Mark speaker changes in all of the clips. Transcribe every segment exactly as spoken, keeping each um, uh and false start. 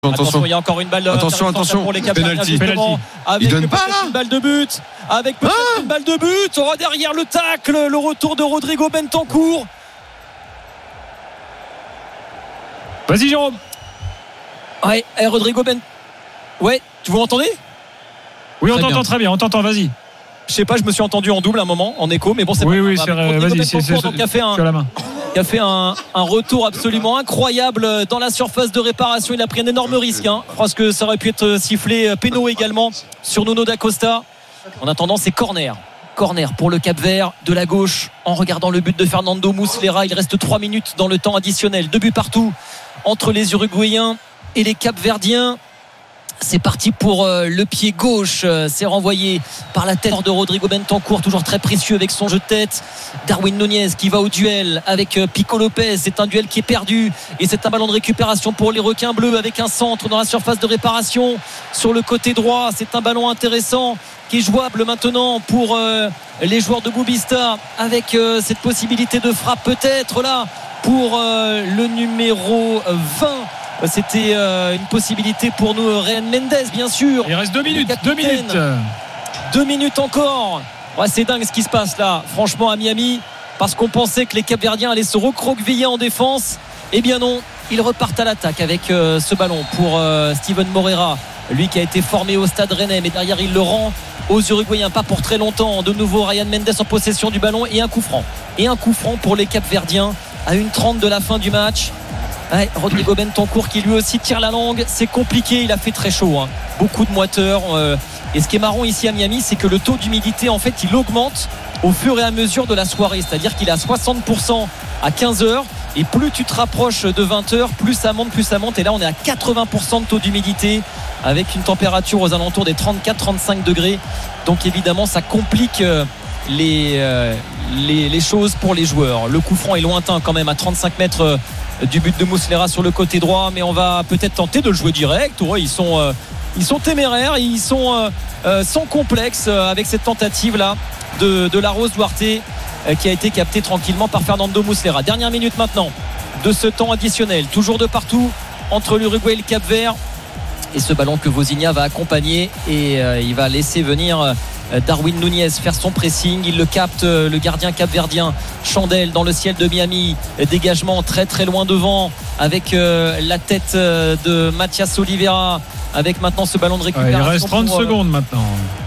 Speaker 1: Attention,
Speaker 2: attention, il y a encore une balle.
Speaker 1: Attention, attention.
Speaker 2: Pour les Penalty. Avec
Speaker 1: il donne pas là.
Speaker 2: Une balle de but. Avec peut-être ah une balle de but. Oh, derrière le tacle, le retour de Rodrigo Bentancur.
Speaker 3: Vas-y Jérôme.
Speaker 2: Ouais, hey, Rodrigo Ben. Ouais, vous m'entendez?
Speaker 3: Oui, on très t'entend bien. Très bien, on t'entend, vas-y.
Speaker 2: Je sais pas, je me suis entendu en double un moment, en écho, mais bon, c'est
Speaker 3: oui,
Speaker 2: pas
Speaker 3: oui,
Speaker 2: grave.
Speaker 3: C'est vrai, vas-y, c'est, c'est,
Speaker 2: donc, qui a fait un,
Speaker 3: la main.
Speaker 2: Qui a fait un, un retour absolument incroyable dans la surface de réparation. Il a pris un énorme risque, hein. Je pense que ça aurait pu être sifflé péno également sur Nuno da Costa. En attendant, c'est corner. Corner pour le Cap-Vert de la gauche en regardant le but de Fernando Muslera. Il reste trois minutes dans le temps additionnel. Deux buts partout entre les Uruguayens et les Cap-Verdiens. C'est parti pour euh, le pied gauche. euh, C'est renvoyé par la tête de Rodrigo Bentancur, toujours très précieux avec son jeu de tête. Darwin Nunez qui va au duel avec euh, Pico Lopez. C'est un duel qui est perdu et c'est un ballon de récupération pour les requins bleus avec un centre dans la surface de réparation sur le côté droit. C'est un ballon intéressant qui est jouable maintenant pour euh, les joueurs de Boubista avec euh, cette possibilité de frappe peut-être là pour euh, le numéro vingt. C'était euh, une possibilité pour nous, Ryan Mendes, bien sûr.
Speaker 3: Il reste deux minutes. Deux minutes.
Speaker 2: Deux minutes encore. Ouais, c'est dingue ce qui se passe là, franchement, à Miami, parce qu'on pensait que les Capverdiens allaient se recroqueviller en défense. Eh bien non, ils repartent à l'attaque avec euh, ce ballon pour euh, Steven Moreira, lui qui a été formé au Stade Rennais, mais derrière il le rend aux Uruguayens, pas pour très longtemps. De nouveau Ryan Mendes en possession du ballon et un coup franc. Et un coup franc pour les Capverdiens à une trente de la fin du match. Ouais, Rodrigo Bentancur qui lui aussi tire la langue. C'est compliqué, il a fait très chaud, hein. Beaucoup de moiteurs. euh, Et ce qui est marrant ici à Miami, c'est que le taux d'humidité, en fait, il augmente au fur et à mesure de la soirée. C'est-à-dire qu'il est à soixante pour cent à quinze heures. Et plus tu te rapproches de vingt heures, plus ça monte, plus ça monte. Et là, on est à quatre-vingts pour cent de taux d'humidité avec une température aux alentours des trente-quatre à trente-cinq degrés. Donc évidemment, ça complique les, euh, les, les choses pour les joueurs. Le coup franc est lointain quand même à trente-cinq mètres du but de Muslera sur le côté droit, mais on va peut-être tenter de le jouer direct. Ouais, ils sont euh, ils sont téméraires, ils sont euh, euh, sans complexe euh, avec cette tentative là de, de Larose Duarte euh, qui a été captée tranquillement par Fernando Muslera. Dernière minute maintenant de ce temps additionnel, toujours de partout entre l'Uruguay et le Cap-Vert, et ce ballon que Vozinha va accompagner et euh, il va laisser venir euh, Darwin Nunez faire son pressing. Il le capte, le gardien capverdien Chandel dans le ciel de Miami. Dégagement très très loin devant avec euh, la tête de Mathias Oliveira, avec maintenant ce ballon de récupération.
Speaker 3: Ouais, il reste trente pour, secondes maintenant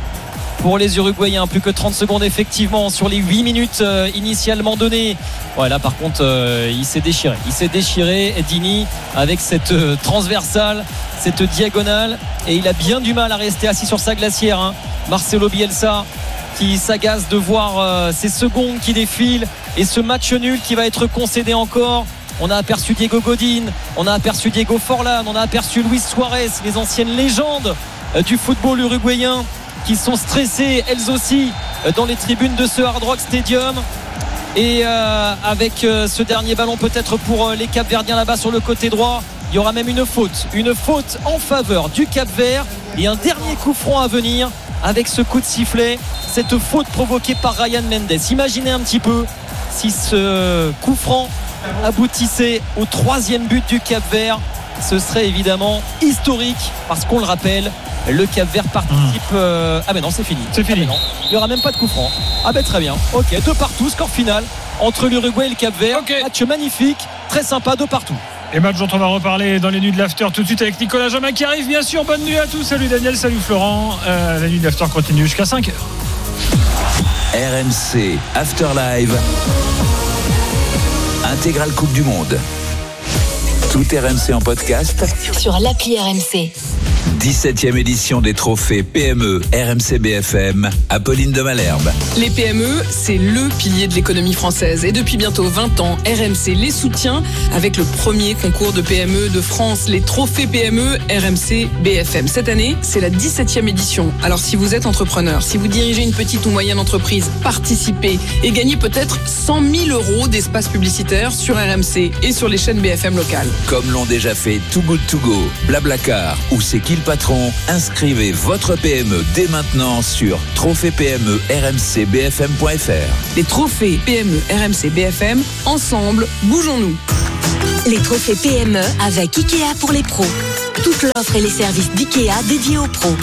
Speaker 2: pour les Uruguayens, plus que trente secondes effectivement sur les huit minutes euh, initialement données. Ouais, là par contre euh, il s'est déchiré il s'est déchiré Dini avec cette euh, transversale, cette diagonale, et il a bien du mal à rester assis sur sa glacière, hein. Marcelo Bielsa qui s'agace de voir euh, ces secondes qui défilent et ce match nul qui va être concédé encore. On a aperçu Diego Godin, on a aperçu Diego Forlán, on a aperçu Luis Suarez, les anciennes légendes euh, du football uruguayen qui sont stressées elles aussi euh, dans les tribunes de ce Hard Rock Stadium. Et euh, avec euh, ce dernier ballon peut-être pour euh, les Capverdiens là-bas sur le côté droit, il y aura même une faute une faute en faveur du Cap-Vert et un dernier coup franc à venir avec ce coup de sifflet, cette faute provoquée par Ryan Mendes. Imaginez un petit peu si ce coup franc aboutissait au troisième but du Cap-Vert. Ce serait évidemment historique parce qu'on le rappelle, le Cap-Vert participe euh... ah ben non, c'est fini
Speaker 3: c'est fini
Speaker 2: ah ben non. Il n'y aura même pas de coup franc. Ah ben très bien, ok, deux partout, score final entre l'Uruguay et le Cap-Vert. Okay. Match magnifique, très sympa, deux partout.
Speaker 3: Et match dont on va reparler dans les nuits de l'after tout de suite avec Nicolas Jamin qui arrive, bien sûr. Bonne nuit à tous, salut Daniel, salut Florent. euh, La nuit de l'after continue jusqu'à cinq heures.
Speaker 4: R M C After Live Intégrale Coupe du Monde. Tout R M C en podcast
Speaker 5: sur l'appli R M C.
Speaker 4: dix-septième édition des trophées P M E R M C B F M, Apolline de Malherbe.
Speaker 6: Les P M E, c'est le pilier de l'économie française. Et depuis bientôt vingt ans, R M C les soutient avec le premier concours de P M E de France, les trophées P M E R M C B F M. Cette année, c'est la dix-septième édition. Alors si vous êtes entrepreneur, si vous dirigez une petite ou moyenne entreprise, participez et gagnez peut-être cent mille euros d'espace publicitaire sur R M C et sur les chaînes B F M locales.
Speaker 4: Comme l'ont déjà fait Too Good To Go, Blablacar ou C'est qui le patron, inscrivez votre P M E dès maintenant sur trophée P M E R M C B F M point F R.
Speaker 6: Les trophées P M E R M C B F M, ensemble, bougeons-nous.
Speaker 1: Les trophées P M E avec Ikea pour les pros. Toute l'offre et les services d'Ikea dédiés aux pros.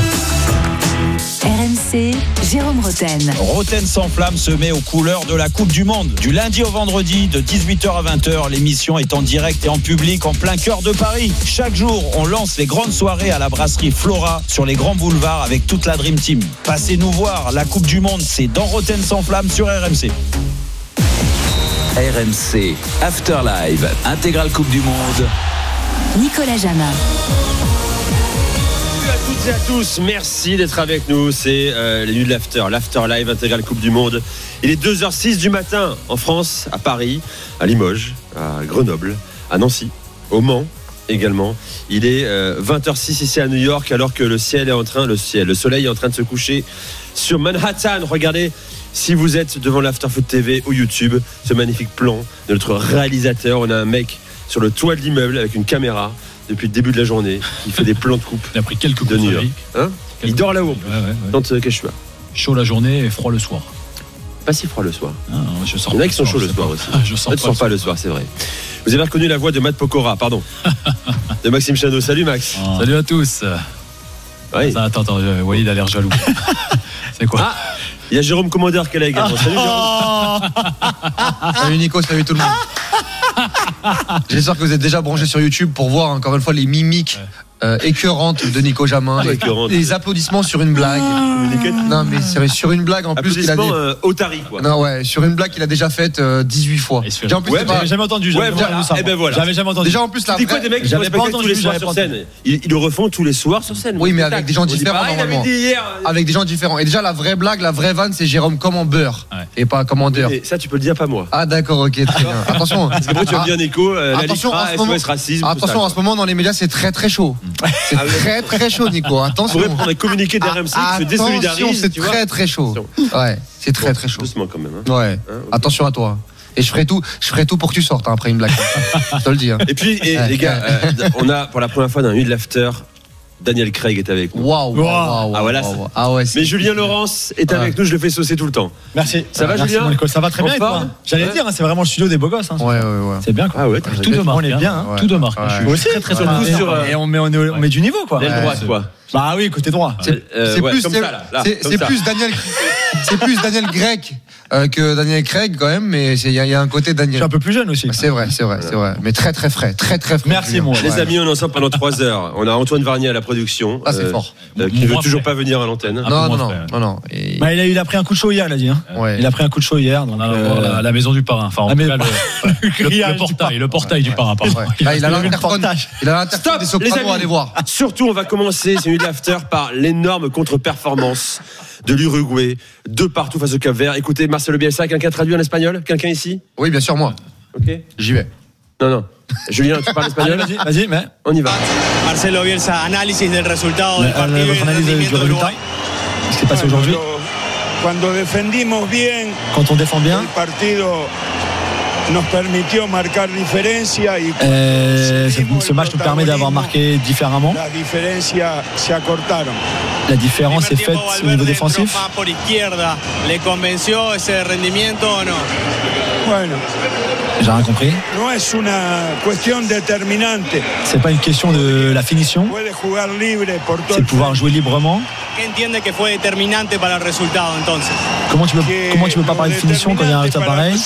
Speaker 1: R M C, Jérôme Roten.
Speaker 5: Roten s'enflamme se met aux couleurs de la Coupe du Monde. Du lundi au vendredi, de dix-huit heures à vingt heures, l'émission est en direct et en public en plein cœur de Paris. Chaque jour, on lance les grandes soirées à la brasserie Flora sur les grands boulevards avec toute la Dream Team. Passez nous voir, la Coupe du Monde, c'est dans Roten s'enflamme sur R M C.
Speaker 4: R M C, After Live, intégrale Coupe du Monde.
Speaker 1: Nicolas Jamin.
Speaker 7: Salut à toutes et à tous, merci d'être avec nous. C'est euh, les nuits de l'After, l'After Live, intégrale Coupe du Monde. Il est deux heures six du matin en France, à Paris, à Limoges, à Grenoble, à Nancy, au Mans également. Il est euh, vingt heures six ici à New York, alors que le ciel est en train, le ciel, le soleil est en train de se coucher sur Manhattan. Regardez, si vous êtes devant l'After Foot T V ou YouTube, ce magnifique plan de notre réalisateur. On a un mec sur le toit de l'immeuble avec une caméra depuis le début de la journée. Il fait des plans de coupe.
Speaker 3: Il a pris quelques coups
Speaker 7: de New York. Hein
Speaker 3: quelques
Speaker 7: il dort là-haut.
Speaker 3: Ouais, ouais, ouais.
Speaker 7: Quand euh, qu'est-ce que je suis
Speaker 3: chaud la journée et froid le soir.
Speaker 7: Pas si froid le soir.
Speaker 3: Ah, je sors
Speaker 7: Il y en a
Speaker 3: pas
Speaker 7: qui sont
Speaker 3: le
Speaker 7: chauds le soir
Speaker 3: pas.
Speaker 7: aussi.
Speaker 3: Ah, je sors
Speaker 7: Toi, tu sors pas le soir, c'est vrai. Vous avez reconnu la voix de Matt Pokora, pardon. De Maxime Chano. Salut Max.
Speaker 3: Oh. Salut à tous.
Speaker 7: Oui.
Speaker 3: Ça, attends, attends, Walid a l'air jaloux. C'est quoi?
Speaker 7: Ah, il y a Jérôme Commandeur qui est là également. Salut Jérôme.
Speaker 8: Salut Nico, salut tout le monde. J'espère que vous êtes déjà branchés sur YouTube pour voir encore une fois les mimiques euh, écœurantes de Nico Jamin. Les, les applaudissements sur une blague. Non mais c'est sur une blague en plus qu'il a
Speaker 7: applaudissements euh, Otari quoi.
Speaker 8: Non ouais, sur une blague qu'il a déjà faite euh, dix-huit fois.
Speaker 3: En plus,
Speaker 7: ouais,
Speaker 3: j'avais pas... jamais entendu.
Speaker 7: Ouais, voilà.
Speaker 3: ça.
Speaker 7: Eh ben voilà.
Speaker 3: J'avais jamais entendu.
Speaker 8: Déjà en plus la
Speaker 7: c'est quoi des mecs qui
Speaker 3: j'avais
Speaker 7: pas entendu tous les soirs sur scène. Ils, ils le refont tous les soirs sur scène.
Speaker 8: Oui mais avec des gens différents
Speaker 7: pareil,
Speaker 8: normalement.
Speaker 7: Hier,
Speaker 8: avec des gens différents. Et déjà la vraie blague, la vraie vanne, c'est Jérôme Commandeur ouais. Et pas Commandeur.
Speaker 7: Et ça tu peux le dire pas moi.
Speaker 8: Ah d'accord, ok, très bien. Attention.
Speaker 7: Parce qu'après tu vas bien Nico, euh,
Speaker 8: attention,
Speaker 7: la L I C R A, S O S racisme.
Speaker 8: Attention, en ce moment dans les médias c'est très très chaud. C'est très très chaud Nico. Attention.
Speaker 7: On pourrait prendre un communiqué d'R M C qui se désolidarise.
Speaker 8: C'est très très chaud. Ouais, c'est très très chaud.
Speaker 7: Doucement quand même.
Speaker 8: Ouais. Attention à toi. Et je ferai tout, je ferai tout pour que tu sortes hein, après une blague. Je te le dis. Hein.
Speaker 7: Et puis, et, les gars, euh, on a pour la première fois dans une nuit de l'after, Daniel Craig est avec nous.
Speaker 8: Waouh, wow, wow,
Speaker 7: ah voilà.
Speaker 8: Wow, wow. Ah ouais.
Speaker 7: Mais Julien Laurence est avec ouais. nous, je le fais saucer tout le temps.
Speaker 9: Merci.
Speaker 7: Ça va,
Speaker 9: Merci
Speaker 7: Julien?
Speaker 9: Bon, ça va très bien. Toi J'allais ouais. dire, hein, c'est vraiment le studio des beaux gosses. Hein,
Speaker 8: ouais, ouais, ouais.
Speaker 3: C'est bien. Quoi.
Speaker 7: Ah ouais.
Speaker 3: Tout de marque.
Speaker 9: On est bien. Hein.
Speaker 3: Ouais. Tout de marque.
Speaker 8: Ouais.
Speaker 3: Je suis aussi très très
Speaker 9: sur. Et on met, on met, on met du niveau quoi.
Speaker 7: L'aile droite quoi.
Speaker 9: Bah oui, côté droit.
Speaker 8: C'est euh, ouais, plus, c'est, c'est, c'est plus Daniel, c'est plus Daniel Grec euh, que Daniel Craig quand même, mais il y, y a un côté Daniel.
Speaker 9: Je suis un peu plus jeune aussi.
Speaker 8: C'est vrai, c'est vrai, c'est vrai, mais très très frais, très très frais.
Speaker 9: Merci mon.
Speaker 7: Les ouais. amis, on est ensemble pendant trois heures. On a Antoine Varnier à la production.
Speaker 8: Ah c'est euh, fort.
Speaker 7: Euh, qui ne veut toujours pas venir à l'antenne.
Speaker 8: Non non non non non.
Speaker 9: Et... Bah il a il a pris un coup de chaud hier, il a dit. Hein. Ouais. Il a pris un coup de chaud hier dans la,
Speaker 3: euh, la maison du parrain. Enfin, en tout cas, le portail, le portail du parrain.
Speaker 8: Il a l'interphone. Il a l'interphone des sopranos à aller voir.
Speaker 7: Surtout, on va commencer c'est une l'after par l'énorme contre-performance de l'Uruguay, de partout face au Cap-Vert. Écoutez, Marcelo Bielsa, quelqu'un traduit en espagnol? Quelqu'un ici?
Speaker 8: Oui, bien sûr, moi.
Speaker 7: Ok.
Speaker 8: J'y vais.
Speaker 7: Non, non. Julien, tu parles espagnol?
Speaker 3: Allez, vas-y, vas-y, mais.
Speaker 7: On y va.
Speaker 10: Marcelo Bielsa, analyse du résultat du
Speaker 3: partido. Analyse du résultat. Ce qui s'est passé aujourd'hui. Quand on défend bien. Euh, ce match nous permet d'avoir marqué différemment. La différence est faite au niveau défensif. J'ai rien compris. C'est pas une question de la finition. C'est de pouvoir jouer librement. Comment tu peux, comment tu peux pas parler de finition quand il y a un résultat pareil?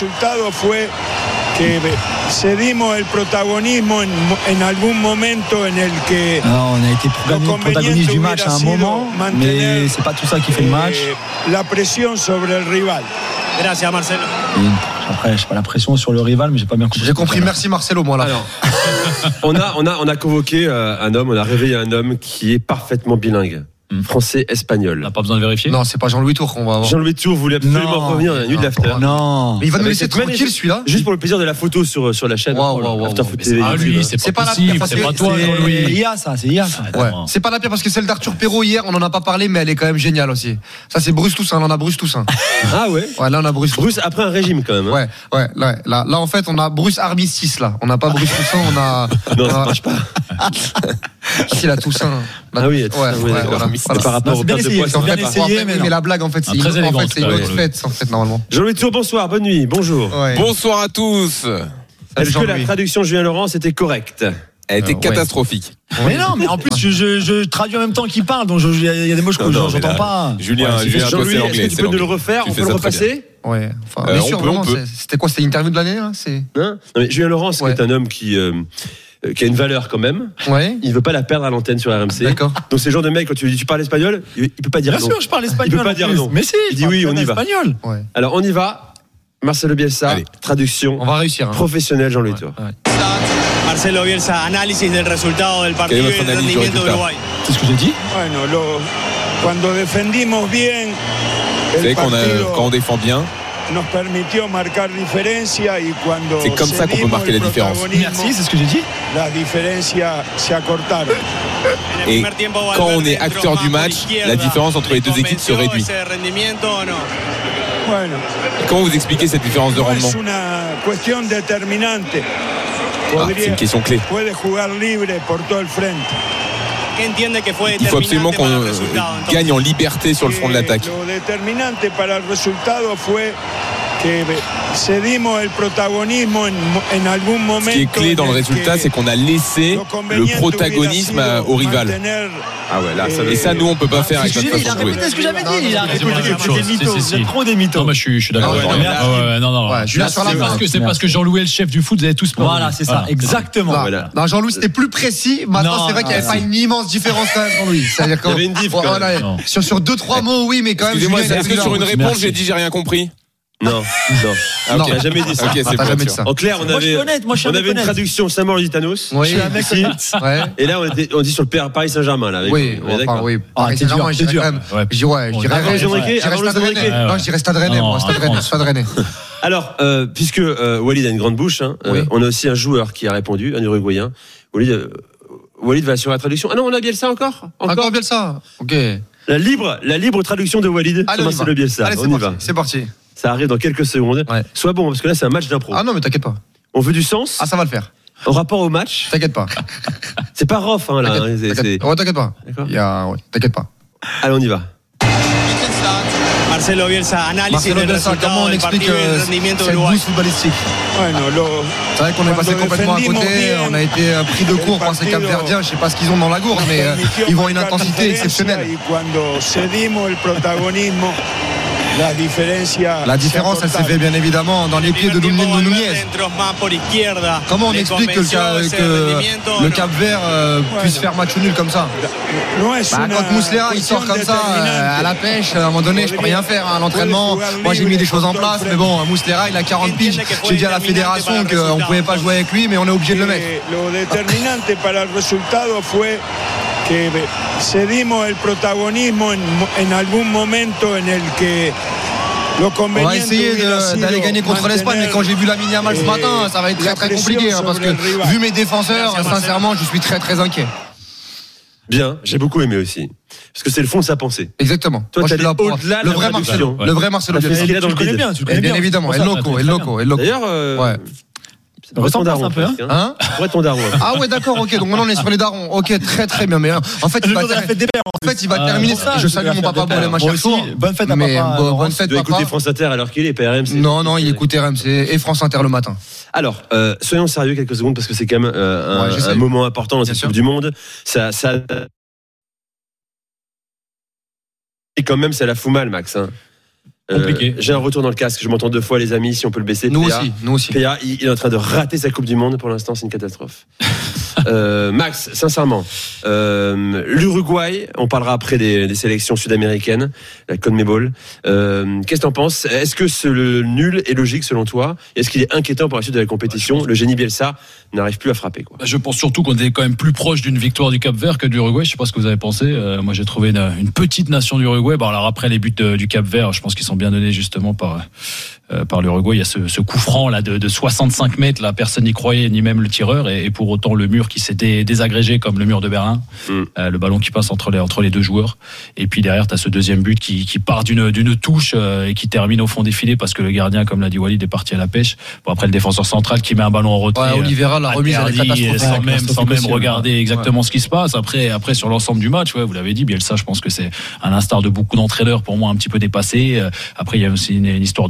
Speaker 3: Alors, on a été protagoniste du match à un moment, mais c'est pas tout ça qui fait le match.
Speaker 10: La pression sur le rival. Merci Marcelo.
Speaker 3: Après, je sais pas la pression sur le rival, mais j'ai pas bien compris.
Speaker 8: J'ai compris. Merci Marcelo, moi là.
Speaker 7: Alors, on a, on a, on a convoqué euh, un homme, on a réveillé un homme qui est parfaitement bilingue. Mmh. Français, espagnol.
Speaker 3: On n'a pas besoin de vérifier.
Speaker 8: Non, c'est pas Jean-Louis Tour qu'on va avoir.
Speaker 7: Jean-Louis Tour voulait absolument non, revenir à la nuit de l'after.
Speaker 3: Non.
Speaker 8: Mais il va nous laisser tranquille celui-là.
Speaker 7: Juste pour le plaisir de la photo sur, sur la chaîne.
Speaker 8: Wow, wow, wow,
Speaker 7: After
Speaker 8: wow.
Speaker 7: Foot T V.
Speaker 3: Ah lui, c'est, c'est pas possible, la pire. C'est pas toi, Jean-Louis. C'est I A ça, c'est I A ça.
Speaker 8: Ouais. C'est pas la pire parce que celle d'Arthur Perrault hier, on en a pas parlé, mais elle est quand même géniale aussi. Ça, c'est Bruce Toussaint. On en a Bruce Toussaint.
Speaker 7: Ah ouais.
Speaker 8: Ouais, là on a Bruce.
Speaker 7: Bruce après un régime quand même. Hein.
Speaker 8: Ouais, ouais. Là, là, là, en fait, on a Bruce Armistice là. On n'a pas Bruce Toussaint, on a.
Speaker 7: Non,
Speaker 8: on
Speaker 7: ça
Speaker 8: a...
Speaker 7: marche pas.
Speaker 8: Si la Toussaint.
Speaker 7: Ah oui,
Speaker 8: ouais, ouais,
Speaker 7: ouais,
Speaker 8: voilà.
Speaker 7: C'est par rapport au perte de poisson.
Speaker 8: Bien essayé, mais, mais la blague en fait, c'est,
Speaker 3: ah,
Speaker 8: une, en fait, c'est une autre fête en fait normalement.
Speaker 7: Jean-Louis Tour, bonsoir, bonne nuit, bonjour.
Speaker 11: Ouais. Bonsoir à tous.
Speaker 7: Est-ce que la traduction de Julien Laurent c'était correcte?
Speaker 11: Elle était catastrophique.
Speaker 9: Mais non, mais en plus, je, je, je traduis en même temps qu'il parle, donc il y, y a des mots que je n'entends pas.
Speaker 11: Julien, ouais, Julien,
Speaker 7: Jean-Louis, est-ce que tu peux nous le refaire? On peut le repasser?
Speaker 8: Ouais. Enfin, euh, sûr, vraiment, c'était quoi? C'était l'interview de l'année hein c'est...
Speaker 7: Hein non, mais Julien Laurent, c'est ouais. un homme qui, euh, qui a une valeur quand même.
Speaker 8: Ouais.
Speaker 7: Il ne veut pas la perdre à l'antenne sur R M C.
Speaker 8: D'accord.
Speaker 7: Donc c'est le genre de mec, quand tu lui dis tu parles espagnol, il ne peut pas dire
Speaker 9: Bien
Speaker 7: non.
Speaker 9: Bien sûr, je parle espagnol.
Speaker 7: Il ne peut pas dire non.
Speaker 9: Mais si,
Speaker 7: il dit oui, on y va.
Speaker 9: Espagnol.
Speaker 8: Ouais.
Speaker 7: Alors on y va. Marcelo Bielsa, Allez. traduction.
Speaker 8: On va réussir. Hein.
Speaker 7: Professionnel Jean-Louis Tour.
Speaker 10: Ouais, ouais. Marcelo Bielsa, análisis del resultado del partido y del rendimiento de Uruguay.
Speaker 9: C'est ce que j'ai dit.
Speaker 10: Bueno, lo, cuando defendimos bien,
Speaker 11: el partido, quand on défend bien,
Speaker 10: nos permitió marcar diferencia y cuando
Speaker 11: c'est comme ça qu'on peut marquer la différence.
Speaker 9: Merci, c'est ce que j'ai dit.
Speaker 10: La diferencia se acortaron.
Speaker 11: Et quand on est acteur du match, la différence entre les deux équipes se réduit.
Speaker 10: Bueno,
Speaker 11: comment vous expliquez cette différence de rendement?
Speaker 10: Ah,
Speaker 11: c'est une question clé. Il faut absolument qu'on gagne en liberté sur le front de l'attaque. Ce qui est clé dans le résultat, c'est qu'on a laissé le protagonisme au rival.
Speaker 7: Ah ouais, là, ça
Speaker 11: et ça, nous, on peut pas faire avec notre façon de jouer.
Speaker 9: C'est ce que j'avais dit. Il a répété
Speaker 12: C'est
Speaker 9: trop des mythos.
Speaker 12: Non, moi, je suis d'accord. Non, non, c'est parce que Jean-Louis est le chef du foot, vous avez tous peur.
Speaker 9: Voilà, c'est ça, exactement.
Speaker 8: Non, Jean-Louis, c'était plus précis. Maintenant, c'est vrai qu'il n'y avait pas une immense différence quand même, Jean-Louis. C'est-à-dire qu'il y avait une diff. Sur sur deux trois mots, oui, mais quand même.
Speaker 11: Excusez-moi, est-ce que sur une réponse, j'ai dit j'ai rien compris?
Speaker 7: Non, non.
Speaker 11: Ah, okay.
Speaker 7: On n'a jamais dit ça.
Speaker 11: Okay, c'est
Speaker 8: pas jamais dit ça.
Speaker 7: En clair, on avait,
Speaker 9: honnête, moi,
Speaker 7: on avait une traduction Samuel Lusitanos.
Speaker 8: Oui,
Speaker 7: ici. Ouais. Et là, on, était, on dit sur le Paris Saint-Germain. Là, avec
Speaker 8: oui,
Speaker 7: on est
Speaker 8: enfin, oui.
Speaker 9: Ah, c'est dur, c'est dur.
Speaker 8: Je dis ouais, je dirais Stade Rennais. Non, je dirais Stade Rennais, moi, Stade Rennais.
Speaker 7: Alors, euh, puisque euh, Walid a une grande bouche, hein, oui. euh, on a aussi un joueur qui a répondu, un Uruguayen. Walid, euh, Walid va assurer la traduction. Ah non, on a Bielsa encore.
Speaker 8: Encore, encore Bielsa. Ok.
Speaker 7: La libre, la libre traduction de Walid.
Speaker 8: Allez,
Speaker 7: c'est le Bielsa.
Speaker 8: Allez,
Speaker 7: on y va.
Speaker 8: C'est parti.
Speaker 7: Ça arrive dans quelques secondes. Ouais. Sois bon, parce que là, c'est un match d'impro.
Speaker 8: Ah non, mais t'inquiète pas.
Speaker 7: On veut du sens.
Speaker 8: Ah, ça va le faire.
Speaker 7: En rapport au match.
Speaker 8: T'inquiète pas.
Speaker 7: C'est pas rough, hein, là.
Speaker 8: T'inquiète,
Speaker 7: c'est,
Speaker 8: t'inquiète. Ouais, t'inquiète pas. D'accord. Il y a... ouais, t'inquiète pas.
Speaker 7: Allez, on y va.
Speaker 10: Marcelo Bielsa, analysis del
Speaker 8: comment on explique euh, cette boost footballistique? C'est vrai qu'on est passé complètement à côté. On a été pris de court par ces Capverdiens. Je sais pas ce qu'ils ont dans la gourde, mais euh, ils vont à une intensité exceptionnelle. La différence, elle s'est fait bien évidemment dans les pieds de Nunez. Comment on explique que le, que le Cap-Vert euh, puisse faire match nul comme ça? Bah, quand Muslera il sort comme ça euh, à la pêche, à un moment donné, je peux rien faire hein, à l'entraînement. Moi j'ai mis des choses en place, mais bon, Muslera il a quarante piges. J'ai dit à la fédération qu'on ne pouvait pas jouer avec lui, mais on est obligé de le mettre.
Speaker 10: Que cedimos el protagonismo en, en algún momento en el que lo conveniente.
Speaker 8: On va essayer de, d'aller gagner contre l'Espagne, mais quand j'ai vu la Yamal ce matin, ça va être très très compliqué hein, parce que vu mes défenseurs, sincèrement, je suis très très inquiet.
Speaker 7: Bien, j'ai beaucoup aimé aussi. Parce que c'est le fond de sa pensée.
Speaker 8: Exactement.
Speaker 7: Toi, tu es au-delà
Speaker 8: le vrai Marcelo. Le vrai Marcelo Bielsa.
Speaker 7: Tu le connais bien, tu le connais bien.
Speaker 8: Bien évidemment, El Loco, El Loco, El Loco.
Speaker 7: D'ailleurs, euh, ouais.
Speaker 8: Ressemble un peu, hein,
Speaker 7: hein ouais, ton daron.
Speaker 8: Ah ouais, d'accord, ok. Donc maintenant on est sur les darons. Ok, très très bien. Mais en fait, il va, ter... en fait, il va terminer. Ça, je salue mon papa Boulay Machertour.
Speaker 9: Bonne fête à papa.
Speaker 7: Bonne fête, papa. Écouter France Inter alors qu'il est P R M C.
Speaker 8: Non, non, il écoute R M C et France Inter le matin.
Speaker 7: Alors, euh, soyons sérieux quelques secondes parce que c'est quand même euh, un, ouais, un moment important dans cette Coupe du Monde. Ça, ça. Et quand même, ça la fout mal, Max. Hein.
Speaker 12: Compliqué.
Speaker 7: Euh, j'ai un retour dans le casque, je m'entends deux fois les amis, si on peut le baisser.
Speaker 8: Nous
Speaker 7: P A,
Speaker 8: aussi, nous aussi.
Speaker 7: P A, il est en train de rater sa Coupe du Monde pour l'instant, c'est une catastrophe. euh, Max, sincèrement, euh, l'Uruguay, on parlera après des, des sélections sud-américaines, la CONMEBOL. Euh, qu'est-ce que t'en penses? Est-ce que ce, le nul est logique selon toi? Est-ce qu'il est inquiétant pour la suite de la compétition? Le génie Bielsa n'arrive plus à frapper, quoi.
Speaker 12: Je pense surtout qu'on est quand même plus proche d'une victoire du Cap-Vert que du Uruguay. Je sais pas ce que vous avez pensé. Euh, moi, j'ai trouvé une, une petite nation du Uruguay. Bon, alors après les buts de, du Cap-Vert, je pense qu'ils sont bien donnés justement par euh, par l'Uruguay. Il y a ce, ce coup franc là de, de soixante-cinq mètres. Là, personne n'y croyait, ni même le tireur. Et, et pour autant, le mur qui s'était désagrégé comme le mur de Berlin. Mm. Euh, le ballon qui passe entre les entre les deux joueurs. Et puis derrière, tu as ce deuxième but qui, qui part d'une d'une touche euh, et qui termine au fond des filets parce que le gardien, comme l'a dit Walid, est parti à la pêche. Bon, après le défenseur central qui met un ballon en retrait.
Speaker 8: Ouais, Olivera, la remise elle est catastrophique.
Speaker 12: Sans même sans même regarder exactement ouais. ce qui se passe. Après après sur l'ensemble du match, ouais, vous l'avez dit, Bielsa, je pense que c'est à l'instar de beaucoup d'entraîneurs pour moi un petit peu dépassé. Après, il y a aussi une, une histoire de qualité.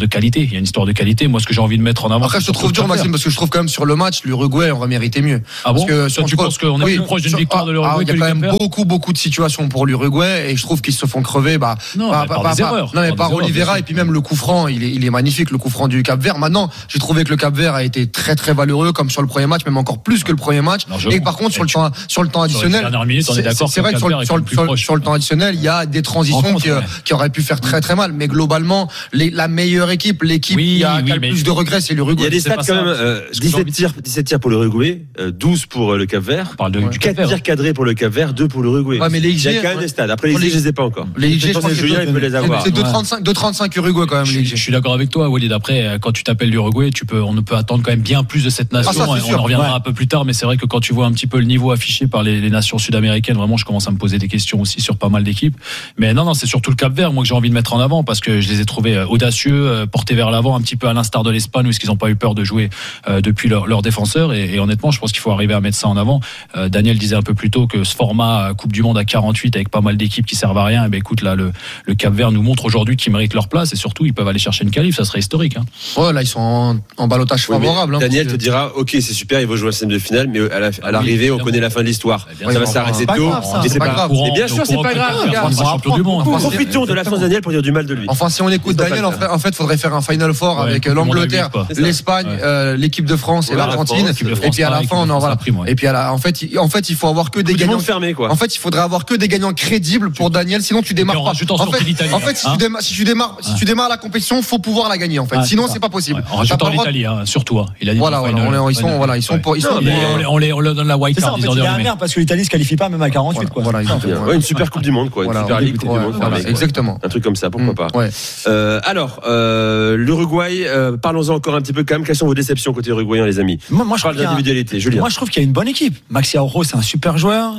Speaker 12: il y a une histoire de qualité. Moi, ce que j'ai envie de mettre en avant.
Speaker 8: Après, je te trouve dur, Maxime, parce que je trouve quand même sur le match, l'Uruguay aurait mérité mieux.
Speaker 12: Ah bon?
Speaker 8: Parce que
Speaker 12: Toi, tu penses qu'on est oui, plus proche d'une victoire de l'Uruguay?
Speaker 8: Il y a quand même beaucoup, beaucoup de situations pour l'Uruguay et je trouve qu'ils se font crever. Bah,
Speaker 12: non,
Speaker 8: bah,
Speaker 12: par
Speaker 8: bah,
Speaker 12: des
Speaker 8: bah,
Speaker 12: erreurs.
Speaker 8: Non, mais
Speaker 12: par
Speaker 8: par Oliveira et puis même le coup franc, il est, il est magnifique, le coup franc du Cap-Vert. Maintenant, j'ai trouvé que le Cap-Vert a été très, très valeureux, comme sur le premier match, même encore plus que le premier match. Non, et par contre, sur le temps, sur le temps additionnel, c'est vrai que sur le, sur, le, sur, le, sur le temps additionnel, il y a des transitions qui, ouais. qui auraient pu faire très, très mal. Mais globalement, les, la meilleure équipe, l'équipe oui, qui a, oui, qui a le plus de regrets, c'est l'Uruguay.
Speaker 7: Il y a des stats quand même, euh, dix-sept tirs, dix-sept tirs pour l'Uruguay, euh, douze pour le Cap-Vert. quatre tirs cadrés pour le Cap-Vert, deux pour l'Uruguay.
Speaker 8: Ouais, mais les X G,
Speaker 7: il y a quand même des stats. Après, les X G, je les ai pas encore.
Speaker 8: Les X G, je pense que
Speaker 7: Julien, il peut les avoir.
Speaker 8: C'est deux virgule trente-cinq Uruguay quand même, les X G.
Speaker 12: Je suis d'accord avec toi, Walid. Après, quand tu t'appelles l'Uruguay, tu peux, on ne peut attendre quand même bien plus de cette nation. On en reviendra un peu plus tard, mais c'est vrai que quand tu vois un petit peu le niveau affiché par les, les nations sud-américaines, vraiment, je commence à me poser des questions aussi sur pas mal d'équipes. Mais non, non, c'est surtout le Cap-Vert, moi, que j'ai envie de mettre en avant parce que je les ai trouvés audacieux, portés vers l'avant, un petit peu à l'instar de l'Espagne, où est-ce qu'ils n'ont pas eu peur de jouer euh, depuis leurs leur défenseurs. Et, et honnêtement, je pense qu'il faut arriver à mettre ça en avant. Euh, Daniel disait un peu plus tôt que ce format Coupe du Monde à quarante-huit avec pas mal d'équipes qui servent à rien. Et ben écoute, là, le, le Cap-Vert nous montre aujourd'hui qu'ils méritent leur place et surtout, ils peuvent aller chercher une qualif. Ça serait historique. Hein.
Speaker 8: Ouais, là, ils sont en, en balotage oui, favorable. Hein,
Speaker 7: Daniel te dira, ok, c'est super, ils vont jouer à la scène de finale, mais à, la, à l'arrivée, oui, on connaît la fin de l'histoire.
Speaker 8: Ouais,
Speaker 7: ça va s'arrêter tôt.
Speaker 8: Et c'est pas grave.
Speaker 7: Et bien sûr, c'est pas grave. Profitons de la fin de Daniel pour dire du mal de lui.
Speaker 8: Enfin, si on écoute Daniel, en fait, faudrait faire un Final Four avec l'Angleterre, l'Espagne, l'équipe de France et l'Argentine. Et puis à la fin, on en voilà. Et puis à la, en fait, en fait, il faut avoir que des gagnants
Speaker 7: fermés, quoi.
Speaker 8: En fait, il faudrait avoir que des gagnants crédibles pour Daniel, sinon tu démarres pas. En fait, en fait, si tu démarres, si tu démarres, si tu démarres la compétition, faut pouvoir la gagner. En fait, sinon c'est pas possible.
Speaker 12: En rajoutant l'Italie, surtout. Il a dit.
Speaker 8: Voilà, ils sont, voilà, ils sont, ils sont.
Speaker 12: On les, on leur donne la white card.
Speaker 9: Il y a un merde parce que l'Italie se qualifie pas même à quarante-huit, quoi.
Speaker 7: Voilà, une super Coupe du Monde, quoi. Une super Ligue Coupe du Monde.
Speaker 8: Exactement.
Speaker 7: Un truc comme ça, pourquoi pas. Alors, l'Uruguay, parlons-en encore un petit peu quand même. Quelles sont vos déceptions côté uruguayen, les amis?
Speaker 9: Moi, moi je
Speaker 7: parle d'individualité. Julien.
Speaker 9: Moi, je trouve qu'il y a une bonne équipe. Maxi Araujo, c'est un super joueur.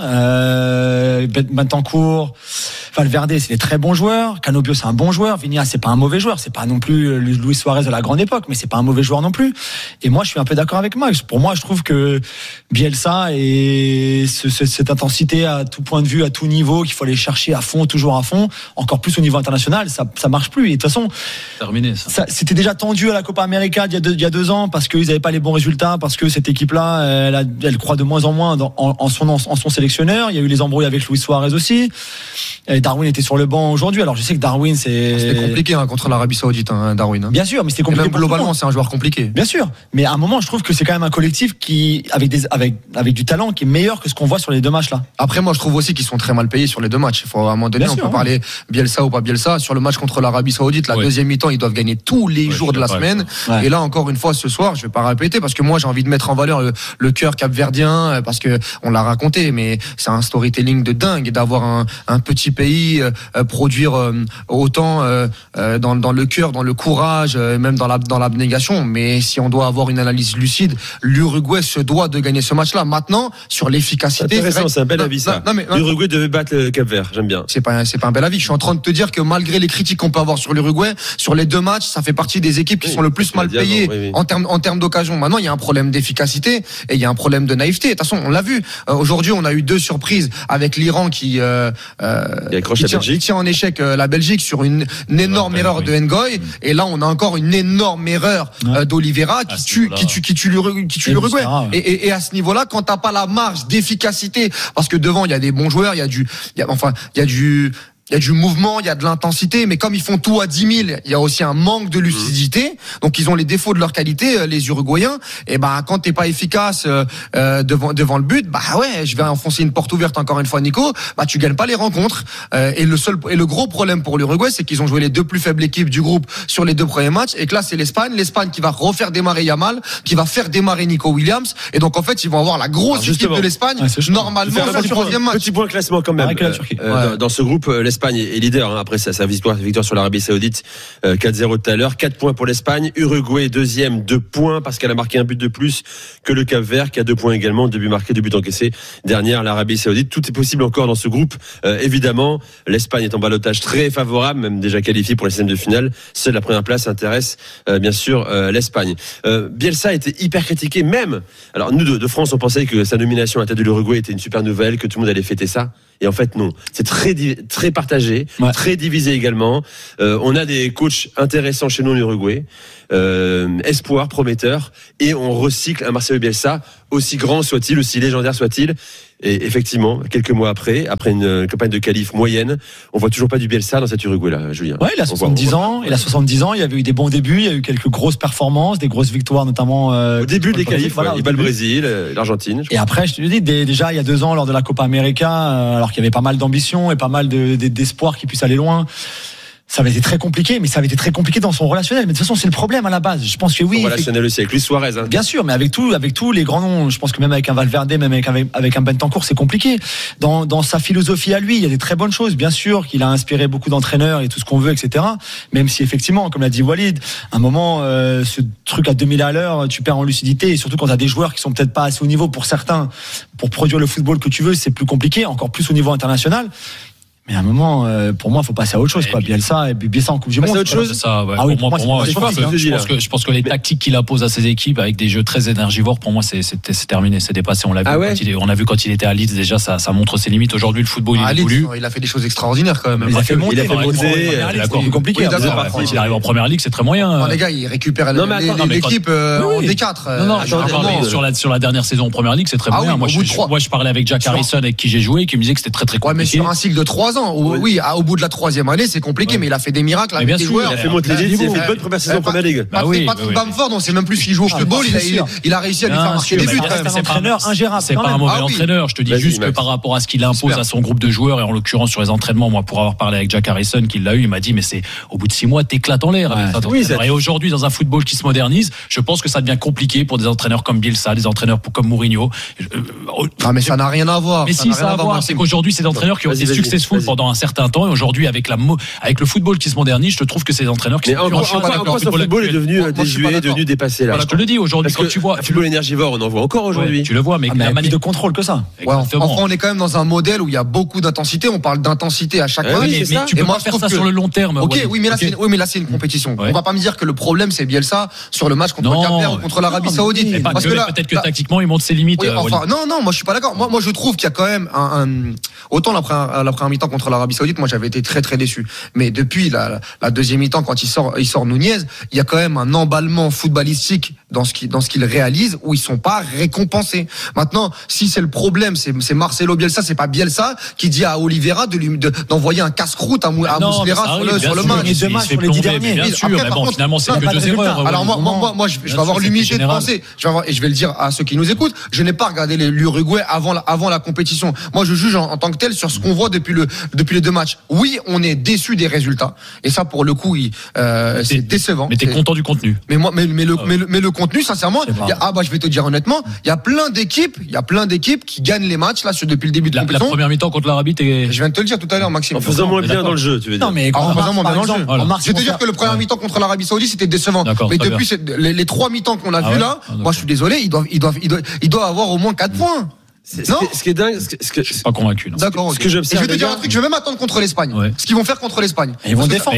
Speaker 9: Euh, Bentancur, Valverde, c'est des très bons joueurs. Canobio, c'est un bon joueur. Vinia, c'est pas un mauvais joueur. C'est pas non plus Luis Suarez de la grande époque, mais c'est pas un mauvais joueur non plus. Et moi, je suis un peu d'accord avec Max. Pour moi, je trouve que Bielsa et ce, ce, cette intensité à tout point de vue, à tout niveau, qu'il faut aller chercher à fond, toujours à fond, encore plus au niveau international, ça, ça marche plus. Et de toute façon,
Speaker 12: terminé, ça.
Speaker 9: Ça, c'était déjà tendu à la Copa América il y a deux, il y a deux ans parce qu'ils n'avaient pas les bons résultats, parce que cette équipe-là, elle, a, elle croit de moins en moins dans, en, en, son, en son sélectionneur. Il y a eu les embrouilles avec Luis Suarez aussi. Et Darwin était sur le banc aujourd'hui. Alors je sais que Darwin, c'est
Speaker 8: c'était compliqué hein, contre l'Arabie Saoudite, hein, Darwin. Hein.
Speaker 9: Bien sûr, mais c'était compliqué.
Speaker 8: Et même globalement, c'est un joueur compliqué.
Speaker 9: Bien sûr, mais à un moment, je trouve que c'est quand même un collectif qui, avec des, avec, avec du talent, qui est meilleur que ce qu'on voit sur les deux matchs là.
Speaker 8: Après, moi, je trouve aussi qu'ils sont très mal payés sur les deux matchs. Il faut à un moment donné, Bien on sûr, peut ouais. parler Bielsa ou pas Bielsa. Sur le match contre l'Arabie Saoudite, la ouais. deuxième mi-temps, ils doivent gagner tous les ouais, jours de la semaine. Ouais. Et là, encore une fois, ce soir, je vais pas répéter parce que moi, j'ai envie de mettre en valeur le, le cœur capverdien parce que on l'a raconté, mais c'est un storytelling de dingue d'avoir un, un petit pays euh, produire euh, autant euh, dans, dans le cœur, dans le courage, euh, même dans la, dans l'abnégation. Mais si on doit avoir une analyse lucide, l'Uruguay se doit de gagner ce match-là. Maintenant, sur l'efficacité,
Speaker 7: c'est, c'est, c'est un bel avis ça. Non, non, mais, L'Uruguay devait battre le Cap-Vert. J'aime bien.
Speaker 8: C'est pas, c'est pas un bel avis. Je suis en train de te dire que malgré les critiques qu'on peut avoir sur l'Uruguay, sur les deux matchs, ça fait partie des équipes qui oui, sont le plus mal payées oui, oui. en termes en termes d'occasion. Maintenant, il y a un problème d'efficacité et il y a un problème de naïveté. De toute façon, on l'a vu. Euh, aujourd'hui, on a eu deux surprises avec l'Iran qui, euh, euh, qui tient, tient en échec euh, la Belgique sur une, une énorme ouais, erreur oui. de Ngoy. Mmh. Et là, on a encore une énorme erreur euh, d'Oliveira qui tue, qui tue, qui tue l'Uruguay. Qui tue l'Uruguay. Ouais. Et, et, et à ce niveau-là, quand t'as pas la marge d'efficacité, parce que devant il y a des bons joueurs, il y a du, il y a, enfin, il y a du il y a du mouvement, il y a de l'intensité, mais comme ils font tout à dix mille, il y a aussi un manque de lucidité. Donc ils ont les défauts de leur qualité, les Uruguayens. Et ben quand t'es pas efficace euh, devant devant le but, bah ouais, je vais enfoncer une porte ouverte encore une fois, Nico. Bah tu gagnes pas les rencontres. Euh, et le seul et le gros problème pour l'Uruguay, c'est qu'ils ont joué les deux plus faibles équipes du groupe sur les deux premiers matchs. Et que là c'est l'Espagne, l'Espagne qui va refaire démarrer Yamal, qui va faire démarrer Nico Williams. Et donc en fait ils vont avoir la grosse équipe de l'Espagne ouais, normalement sur le troisième match.
Speaker 7: Petit point classement quand même.
Speaker 8: Avec la Turquie.
Speaker 7: Euh, ouais. Dans ce groupe, l'Espagne est leader hein, après sa, sa victoire, victoire sur l'Arabie Saoudite euh, quatre zéro tout à l'heure, quatre points pour l'Espagne. Uruguay deuxième, deux points parce qu'elle a marqué un but de plus que le Cap-Vert qui a deux points également, deux buts marqués, deux buts encaissés. Dernière l'Arabie Saoudite. Tout est possible encore dans ce groupe. Euh, évidemment, l'Espagne est en ballottage très favorable, même déjà qualifiée pour les seizièmes de finale. Seule la première place intéresse euh, bien sûr euh, l'Espagne. Euh, Bielsa était hyper critiqué même. Alors nous de, de France, on pensait que sa nomination à la tête de l'Uruguay était une super nouvelle, que tout le monde allait fêter ça. Et en fait, non. C'est très, très partagé, ouais. très divisé également. Euh, on a des coachs intéressants chez nous en Uruguay, euh, espoir, prometteur, et on recycle un Marcelo Bielsa, aussi grand soit-il, aussi légendaire soit-il. Et effectivement, quelques mois après, après une campagne de qualif moyenne, on voit toujours pas du Bielsa dans cet Uruguay-là, Julien.
Speaker 9: Ouais, il a soixante-dix ans, il a soixante-dix ans, il y avait eu des bons débuts, il y a eu quelques grosses performances, des grosses victoires notamment. Euh,
Speaker 7: au début des qualifs, voilà, il bat le Brésil, l'Argentine.
Speaker 9: Et après, je te le dis, déjà il y a deux ans lors de la Copa América, alors qu'il y avait pas mal d'ambition et pas mal de, de, d'espoir qu'il puisse aller loin. Ça avait été très compliqué, mais ça avait été très compliqué dans son relationnel. Mais de toute façon, c'est le problème à la base. Je pense que oui.
Speaker 7: Son relationnel aussi avec Luis Suarez. Hein.
Speaker 9: Bien sûr, mais avec tout, avec tous les grands noms. Je pense que même avec un Valverde, même avec, avec un Bentancur, c'est compliqué. Dans, dans sa philosophie à lui, il y a des très bonnes choses. Bien sûr, qu'il a inspiré beaucoup d'entraîneurs et tout ce qu'on veut, et cetera. Même si effectivement, comme l'a dit Walid, à un moment, euh, ce truc à deux mille à l'heure, tu perds en lucidité. Et surtout quand tu as des joueurs qui sont peut-être pas assez haut niveau pour certains, pour produire le football que tu veux, c'est plus compliqué, encore plus au niveau international. Mais à un moment, euh, pour moi, il faut passer à autre chose, quoi. Bielsa et Bielsa en Coupe du Monde.
Speaker 7: C'est autre chose.
Speaker 12: C'est ça, ouais.
Speaker 9: Ah oui,
Speaker 12: pour, pour moi, pour moi, je, pense que, je pense que je pense que les tactiques qu'il impose à ses équipes avec des jeux très énergivores, pour moi, c'est c'est, c'est terminé, c'est dépassé. On l'a vu ah ouais. quand il est, on a vu quand il était à Leeds déjà, ça ça montre ses limites. Aujourd'hui, le football,
Speaker 8: ah,
Speaker 12: il évolue.
Speaker 8: Il a fait des choses extraordinaires quand même.
Speaker 9: Il a fait monter,
Speaker 7: il a fait monter.
Speaker 12: D'accord, plus compliqué. Quand il arrive en première ligue, c'est très moyen.
Speaker 8: Les gars, il récupère l'équipe en D quatre.
Speaker 12: Non, non. Sur la sur la dernière saison en première ligue, c'est très moyen. Moi, je parlais avec Jack Harrison avec qui j'ai joué, qui me disait que c'était très très compliqué.
Speaker 8: Mais sur un cycle de trois ans, oui. Au bout de la troisième année, c'est compliqué, ouais. mais il a fait des miracles avec des joueurs.
Speaker 7: Il a fait monter les Leeds, il a fait une bonne première saison en première ligue.
Speaker 8: Bah oui, Patrick oui, Bamford, on sait même plus s'il joue au football, il a, il, il a réussi à lui faire marquer des buts.
Speaker 9: C'est un entraîneur ingérable.
Speaker 12: C'est pas un mauvais entraîneur. Je te dis juste que par rapport à ce qu'il impose à son groupe de joueurs, et en l'occurrence sur les entraînements, moi, pour avoir parlé avec Jack Harrison, qui l'a eu, il m'a dit, mais c'est au bout de six mois, t'éclates en l'air. Et aujourd'hui, dans un football qui se modernise, je pense que ça devient compliqué pour des entraîneurs comme Bielsa, des entraîneurs comme Mourinho.
Speaker 8: Ah, mais ça n'a rien à voir.
Speaker 12: Mais si, ça a à voir. C'est qu'aujourd'hui, c'est des entraîneurs qui ont été successful pendant un certain temps, et aujourd'hui, avec la avec le football qui se modernise, je trouve que ces entraîneurs qui
Speaker 7: mais sont en, en, en, en quoi ce football est devenu moi, désuet, est devenu dépassé là.
Speaker 12: Voilà, je te le dis aujourd'hui. Quand tu vois
Speaker 7: le football énergivore, on en voit encore aujourd'hui.
Speaker 12: Ouais, tu le vois, mais,
Speaker 9: ah, mais la manière de contrôle que ça.
Speaker 8: Ouais, enfin, on est quand même dans un modèle où il y a beaucoup d'intensité. On parle d'intensité à chaque
Speaker 12: match. Oui, mais, mais tu peux pas faire ça sur le long terme.
Speaker 8: Ok, oui, mais là, oui, mais là, c'est une compétition. On va pas me dire que le problème c'est Bielsa sur le match contre le Cap-Vert ou contre l'Arabie Saoudite.
Speaker 12: Parce que peut-être que tactiquement, il montre ses limites.
Speaker 8: Enfin, non, non, moi je suis pas d'accord. Moi, moi, je trouve qu'il y a quand même un autant la première mi-temps contre l'Arabie Saoudite, moi j'avais été très très déçu. Mais depuis la, la deuxième mi-temps, quand il sort, il sort Nunez, il y a quand même un emballement footballistique dans ce qu'il, dans ce qu'il réalise où ils sont pas récompensés. Maintenant, si c'est le problème, c'est, c'est Marcelo Bielsa, c'est pas Bielsa qui dit à Oliveira de lui, de, d'envoyer un casse-croûte à, à Muslera sur le, sur le match.
Speaker 9: Il se fait sur les dix derniers.
Speaker 12: Bien sûr, mais bon, finalement, c'est que deux erreurs.
Speaker 8: Alors moi, moi, moi, moi, je, je vais avoir l'humilité de penser, je vais avoir, et je vais le dire à ceux qui nous écoutent, je n'ai pas regardé les, l'Uruguay avant la, avant la compétition. Moi, je juge en, en tant que tel sur ce qu'on voit depuis le, depuis les deux matchs. Oui, on est déçu des résultats. Et ça, pour le coup, il, euh, c'est décevant.
Speaker 12: Mais t'es
Speaker 8: c'est...
Speaker 12: content du contenu.
Speaker 8: Mais moi, mais, mais, le, ah ouais. mais, le, mais le contenu, sincèrement, y a, ah bah je vais te dire honnêtement, il y a plein d'équipes, il y a plein d'équipes qui gagnent les matchs là depuis le début de la compétition.
Speaker 12: La première mi-temps contre l'Arabie, t'es...
Speaker 8: Je viens de te le dire tout à l'heure, Maxime.
Speaker 7: En faisant moins bien dans le jeu, tu veux dire.
Speaker 8: Non, mais en faisant moins bien dans le jeu. Je vais te dire que le premier mi-temps contre l'Arabie Saoudite, c'était décevant. Mais depuis les, les trois mi-temps qu'on a ah vu ouais là, ah, moi je suis désolé, ils doivent, ils doivent, ils doivent, ils doivent avoir au moins quatre points.
Speaker 7: C'est, non ce, qui est dingue, ce que, ce que,
Speaker 12: je suis pas convaincu. Non.
Speaker 8: D'accord. Okay.
Speaker 7: Ce que j'observe.
Speaker 8: Et je vais te dire un truc, je vais même attendre contre l'Espagne. Ouais. Ce qu'ils vont faire contre l'Espagne.
Speaker 9: Et ils vont défendre.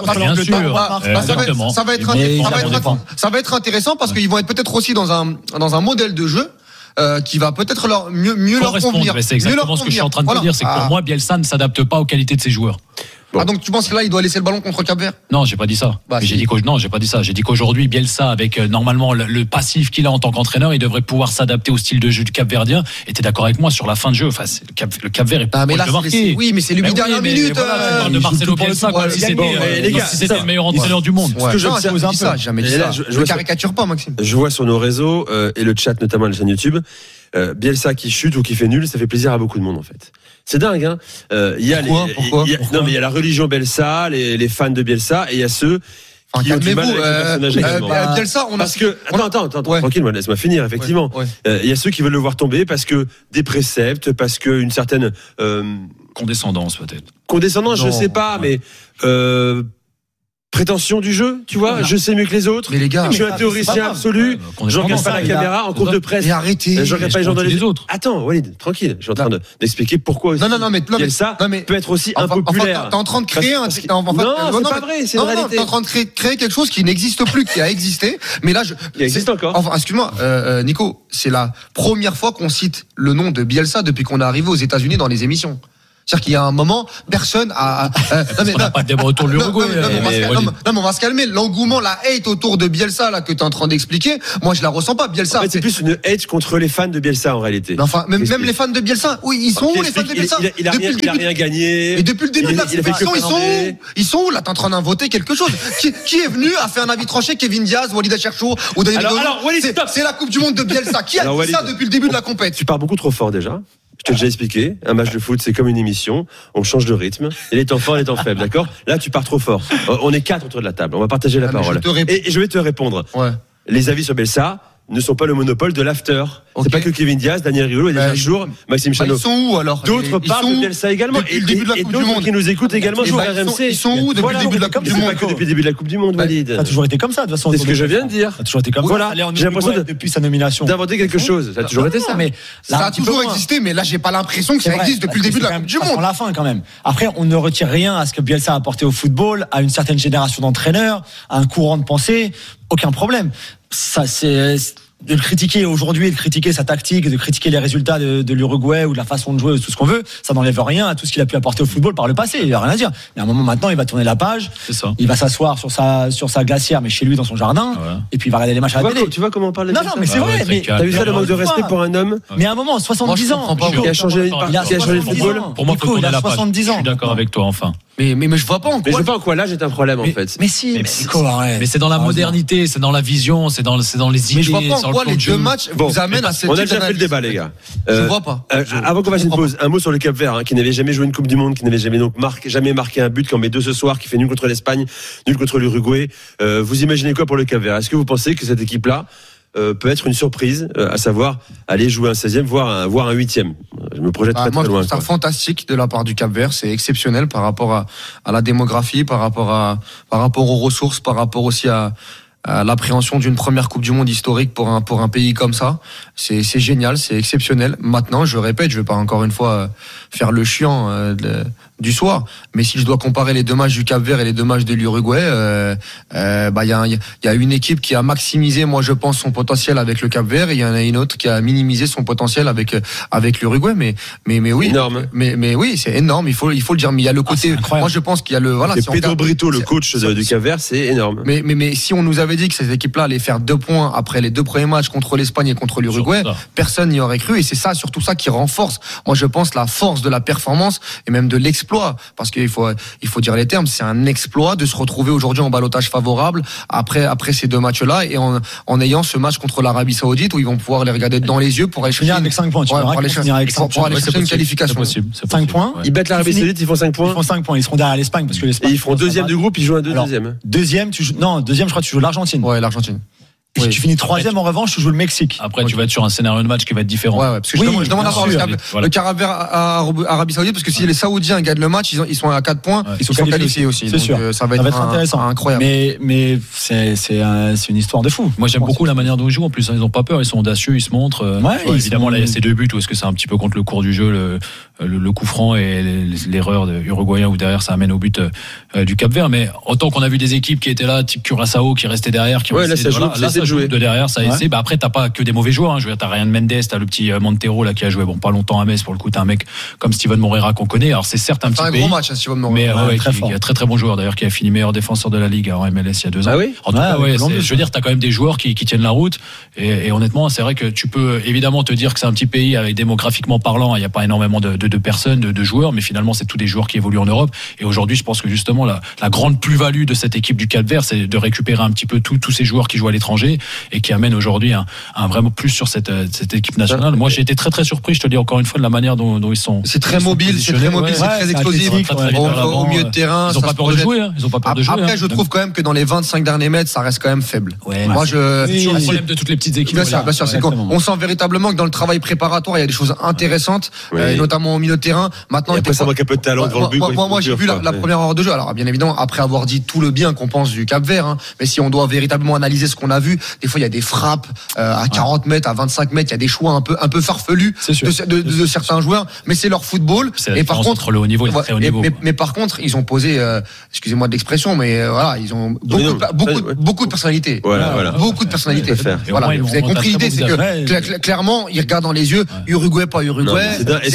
Speaker 8: Ça va être, ça va être intéressant parce qu'ils vont être peut-être aussi dans un dans un modèle de jeu. Euh, qui va peut-être leur mieux mieux leur convenir.
Speaker 12: C'est exactement ce que je suis en train de voilà. te dire, c'est que pour ah. moi Bielsa ne s'adapte pas aux qualités de ses joueurs.
Speaker 8: Bon. Ah donc tu penses que là il doit laisser le ballon contre Cap-Vert ?
Speaker 12: Non, j'ai pas dit ça. Bah, j'ai dit que non, j'ai pas dit ça. J'ai dit qu'aujourd'hui Bielsa avec euh, normalement le, le passif qu'il a en tant qu'entraîneur, il devrait pouvoir s'adapter au style de jeu du Cap-Verdien. Et t'es d'accord avec moi sur la fin de jeu ? Enfin, le, Cap, le Cap-Vert est pas
Speaker 8: ah, mais là, marqué. Oui, mais c'est lui dernière minute.
Speaker 12: Tu parles de Marcelo Bielsa comme si c'était le meilleur entraîneur du monde.
Speaker 8: Ce que j'observe un peu. Jamais dit ça. Je caricature pas, Maxime.
Speaker 7: Je vois sur nos réseaux et le chat notamment la chaîne YouTube. Euh, Bielsa qui chute ou qui fait nul, ça fait plaisir à beaucoup de monde en fait. C'est dingue, hein. Euh, y a
Speaker 8: pourquoi,
Speaker 7: les,
Speaker 8: pourquoi,
Speaker 7: y a,
Speaker 8: pourquoi
Speaker 7: non mais il y a la religion Bielsa, les, les fans de Bielsa, et il y a ceux enfin, qui ont du mal avec euh, le personnage euh, également.
Speaker 8: Euh, Bielsa, on a
Speaker 7: parce que attends, attends, attends, ouais. tranquille, moi, laisse-moi finir. Effectivement, il ouais, ouais. euh, y a ceux qui veulent le voir tomber parce que des préceptes, parce que une certaine euh,
Speaker 12: condescendance peut-être.
Speaker 7: Condescendance, non, je sais pas, ouais. mais. Euh, prétention du jeu, tu vois, je sais mieux que les autres.
Speaker 8: Mais les gars,
Speaker 7: je suis un théoricien absolu. Ouais, je regarde pas la caméra en cours de presse.
Speaker 8: Mais arrêtez.
Speaker 7: Je regarde pas les gens dans les autres. Attends, Walid, tranquille. Je suis en train de, d'expliquer pourquoi aussi.
Speaker 8: Non, non, non, mais
Speaker 7: ça peut être aussi impopulaire.
Speaker 8: T'es en train de créer un.
Speaker 7: Non, c'est pas vrai, c'est une réalité.
Speaker 8: T'es en train de créer quelque chose qui n'existe plus, qui a existé. Mais là, je.
Speaker 7: Qui existe encore.
Speaker 8: Enfin, excuse-moi, Nico, c'est la première fois qu'on cite le nom de Bielsa depuis qu'on est arrivé aux États-Unis dans les émissions. C'est-à-dire qu'il y a un moment, personne a. Euh,
Speaker 12: non, mais, on n'a pas de débat autour de l'Uruguay.
Speaker 8: Non, non, non, mais, non, non, mais on va se calmer. L'engouement, la hate autour de Bielsa là que tu es en train d'expliquer, moi je la ressens pas. Bielsa.
Speaker 7: En fait, c'est plus une hate contre les fans de Bielsa en réalité.
Speaker 8: Mais enfin, même, même les fans de Bielsa, oui, ils sont où les fans de Bielsa?
Speaker 7: Il, il, il, a, rien, il a rien gagné.
Speaker 8: Et depuis le début il, de la compétition, ils sont où? Ils sont où là? T'es en train d'inventer quelque chose. qui, qui est venu à faire un avis tranché? Kevin Diaz, Walid Acharchour ou Daniel
Speaker 7: Alors, alors Walid,
Speaker 8: c'est, c'est la Coupe du Monde de Bielsa. Qui a alors, dit Walid, ça depuis le début de la compétition?
Speaker 7: Tu pars beaucoup trop fort déjà. Je t'ai déjà expliqué, un match de foot c'est comme une émission, on change de rythme, et les temps forts et les temps faibles, d'accord? Là tu pars trop fort, on est quatre autour de la table, on va partager la ah, parole. Je rép... et, et je vais te répondre, ouais. Les avis sur Bielsa ne sont pas le monopole de l'after. Okay. C'est pas que Kevin Diaz, Daniel Riolo, et bah, Jour, Maxime Chanot.
Speaker 8: Ils sont où alors?
Speaker 7: D'autres parlent de Bielsa également.
Speaker 8: Depuis le début de la Coupe du Monde.
Speaker 7: Qui nous écoutent également sur
Speaker 8: R M C. Ils sont où depuis le début de la Coupe du Monde?
Speaker 7: Pas que depuis le début de la Coupe du Monde, Walid.
Speaker 9: Ça a toujours été comme ça, de toute façon.
Speaker 7: C'est ce que je viens de dire.
Speaker 9: Ça a toujours été comme ça.
Speaker 7: Voilà. J'ai l'impression
Speaker 9: depuis sa nomination.
Speaker 7: D'inventer quelque chose. Ça a toujours été ça.
Speaker 8: Mais ça a toujours existé, mais là, j'ai pas l'impression que ça existe depuis le début de la Coupe du Monde.
Speaker 9: À la fin, quand même. Après, on ne retire rien à ce que Bielsa a apporté au football, à une certaine génération d'entraîneurs, à un courant de pensée. Aucun problème. Ça, c'est. De le critiquer aujourd'hui, et de critiquer sa tactique, de critiquer les résultats de, de l'Uruguay ou de la façon de jouer, tout ce qu'on veut, ça n'enlève rien à tout ce qu'il a pu apporter au football par le passé. Il n'y a rien à dire. Mais à un moment maintenant, il va tourner la page.
Speaker 12: C'est ça.
Speaker 9: Il va s'asseoir sur sa sur sa glacière, mais chez lui dans son jardin, ouais. Et puis il va regarder les matchs à la télé.
Speaker 7: Tu vois comment on parle de
Speaker 9: Non, non, mais c'est
Speaker 12: ah
Speaker 9: vrai.
Speaker 12: Ouais,
Speaker 9: mais
Speaker 7: t'as vu ça, le manque de respect pour un homme?
Speaker 9: Mais à un moment, soixante-dix ans,
Speaker 7: qui a changé le football.
Speaker 12: Pour moi, il faut tourner la page.
Speaker 9: soixante-dix ans.
Speaker 12: Je suis d'accord avec toi, enfin.
Speaker 8: Mais, mais, mais je vois pas en quoi.
Speaker 7: Mais je vois pas en quoi l'âge est un problème
Speaker 9: mais,
Speaker 7: en fait.
Speaker 9: Mais si, mais, mais, quoi,
Speaker 12: mais c'est dans la modernité, c'est dans la vision, c'est dans, c'est dans les idées.
Speaker 8: Mais je vois pas en quoi les deux matchs
Speaker 7: bon,
Speaker 8: vous amènent à cette
Speaker 7: on a déjà fait le débat, les gars.
Speaker 8: Euh, je vois pas.
Speaker 7: Euh,
Speaker 8: je,
Speaker 7: avant qu'on fasse une pause, un mot sur le Cap-Vert, hein, qui n'avait jamais joué une Coupe du Monde, qui n'avait jamais donc marqué, jamais marqué un but, qui en met deux ce soir, qui fait nul contre l'Espagne, nul contre l'Uruguay. Euh, vous imaginez quoi pour le Cap-Vert? Est-ce que vous pensez que cette équipe-là Euh, peut être une surprise, euh, à savoir aller jouer un seizième, voire un, voire un huitième. Je me projette ah, très,
Speaker 8: moi,
Speaker 7: très loin.
Speaker 8: Je trouve ça fantastique de la part du Cap-Vert, c'est exceptionnel par rapport à, à la démographie, par rapport à, par rapport aux ressources, par rapport aussi à, à l'appréhension d'une première Coupe du Monde historique pour un, pour un pays comme ça. C'est, c'est génial, c'est exceptionnel. Maintenant, je répète, je vais pas encore une fois faire le chiant euh, de, du soir, mais si je dois comparer les deux matchs du Cap-Vert et les deux matchs de l'Uruguay, euh, euh, bah il y a, y a une équipe qui a maximisé, moi je pense, son potentiel avec le Cap-Vert, et il y en a une autre qui a minimisé son potentiel avec avec l'Uruguay. Mais mais mais oui,
Speaker 7: énorme.
Speaker 8: Mais mais oui, c'est énorme. Il faut il faut le dire. Mais il y a le côté. Ah, moi je pense qu'il y a le voilà.
Speaker 7: C'est
Speaker 8: si
Speaker 7: Pedro
Speaker 8: regarde,
Speaker 7: Brito, le coach de, du Cap-Vert, c'est énorme.
Speaker 8: Mais mais mais si on nous avait dit que cette équipe-là allait faire deux points après les deux premiers matchs contre l'Espagne et contre l'Uruguay, personne n'y aurait cru. Et c'est ça, surtout ça, qui renforce. Moi je pense la force de la performance et même de l'exploit, parce que Il faut, il faut dire les termes, c'est un exploit de se retrouver aujourd'hui en ballottage favorable après, après ces deux matchs-là, et en, en ayant ce match contre l'Arabie Saoudite où ils vont pouvoir les regarder dans les yeux pour aller chercher
Speaker 9: avec cinq points. Tu
Speaker 8: ouais,
Speaker 9: pour
Speaker 8: aller chercher,
Speaker 9: avec
Speaker 8: pour, pour aller chercher une qualification.
Speaker 12: C'est possible. C'est
Speaker 9: cinq points.
Speaker 7: Ils battent l'Arabie Saoudite, ils font cinq points.
Speaker 9: Ils font cinq points. Ils seront derrière l'Espagne parce que l'Espagne.
Speaker 7: Et ils feront deuxième du groupe, ils jouent un deux, deuxième.
Speaker 9: Deuxième, tu joues, non, deuxième, je crois que tu joues l'Argentine.
Speaker 8: Ouais, l'Argentine.
Speaker 9: Et oui. Si tu finis troisième en revanche, tu joues le Mexique.
Speaker 12: Après, tu vas être sur un scénario de match qui va être différent.
Speaker 8: Ouais, ouais, parce que
Speaker 9: oui,
Speaker 8: je demande, je demande à voir le, voilà. le Cap-Vert à Arabie Saoudite, parce que si les Saoudiens gagnent le match, ils, ont, ils sont à quatre points, ouais. ils, sont ils sont qualifiés aussi.
Speaker 9: C'est donc, sûr.
Speaker 8: Euh, ça va être, ça va être un, intéressant, incroyable.
Speaker 9: Mais, mais c'est, c'est, un, c'est une histoire de fou.
Speaker 12: Moi, j'aime beaucoup la manière dont ils jouent. En plus, ils n'ont pas peur, ils sont audacieux, ils se montrent.
Speaker 9: Ouais,
Speaker 12: ouais, évidemment, sont... là, il y a ces deux buts. Ou est-ce que c'est un petit peu contre le cours du jeu, le, le, le coup franc et l'erreur de uruguayen où derrière ça amène au but euh, du Cap-Vert. Mais autant qu'on a vu des équipes qui étaient là, type Curaçao, qui restaient derrière, qui
Speaker 7: ouais, là, ça joue,
Speaker 12: là, ça joue de derrière. Ça ouais. Bah après, t'as pas que des mauvais joueurs. Hein. Je veux dire, t'as Ryan Mendes, t'as le petit Montero là qui a joué bon pas longtemps à Metz pour le coup. T'as un mec comme Steven Moreira qu'on connaît. Alors c'est certes un
Speaker 8: c'est
Speaker 12: petit
Speaker 8: un
Speaker 12: pays,
Speaker 8: gros match, hein, Steven Moreira.
Speaker 12: Mais
Speaker 8: ouais,
Speaker 12: ouais,
Speaker 8: très
Speaker 12: qui,
Speaker 8: fort.
Speaker 12: qui est un très très bon joueur d'ailleurs, qui a fini meilleur défenseur de la ligue en M L S il y a deux ans.
Speaker 7: Ah oui.
Speaker 12: En tout
Speaker 9: ouais,
Speaker 12: cas, ouais,
Speaker 9: c'est,
Speaker 12: je veux dire, t'as quand même des joueurs qui, qui tiennent la route. Et, et honnêtement, c'est vrai que tu peux évidemment te dire que c'est un petit pays avec démographiquement parlant, il n'y a pas énormément de, de, de personnes, de, de joueurs, mais finalement c'est tous des joueurs qui évoluent en Europe. Et aujourd'hui, je pense que justement la, la grande plus-value de cette équipe du Cap-Vert, c'est de récupérer un petit peu tous tous ces joueurs qui jouent à l'étranger et qui amènent aujourd'hui un, un vraiment plus sur cette, cette équipe nationale. Moi, j'ai été très très surpris, je te dis encore une fois, de la manière dont, dont ils sont.
Speaker 8: C'est très mobile, c'est très mobile, c'est très explosif. Au milieu de terrain,
Speaker 12: ils n'ont pas peur de jouer. Ils ont pas peur de jouer.
Speaker 8: Après, je trouve quand même que dans les vingt-cinq derniers mètres, ça reste quand même faible. Moi, je.
Speaker 12: C'est toujours le problème de toutes les petites équipes.
Speaker 8: Bien sûr, bien sûr. On sent véritablement que dans le travail préparatoire, il y a des choses intéressantes, notamment au milieu de terrain. Maintenant,
Speaker 7: après, ça manque un peu de talent devant le but.
Speaker 8: Moi, moi, j'ai vu la première heure de jeu. Alors, bien évidemment, après avoir dit tout le bien qu'on pense du Cap-Vert, mais si on doit véritablement analyser ce qu'on a vu, des fois, il y a des frappes à quarante mètres, à vingt-cinq mètres, il y a des choix un peu, un peu farfelus de, de, de, de certains joueurs, mais c'est leur football.
Speaker 12: C'est et par contre, le haut niveau, très haut
Speaker 8: et,
Speaker 12: niveau.
Speaker 8: Mais, mais par contre, ils ont posé, euh, excusez-moi de l'expression, mais euh, voilà, ils ont beaucoup, non, de, beaucoup, ouais. beaucoup de personnalité.
Speaker 7: Voilà, voilà.
Speaker 8: Beaucoup de personnalité. Voilà, vous avez compris l'idée, c'est que clairement, ils regardent dans les yeux, Uruguay, pas Uruguay.
Speaker 7: C'est Espagne, pas Espagne.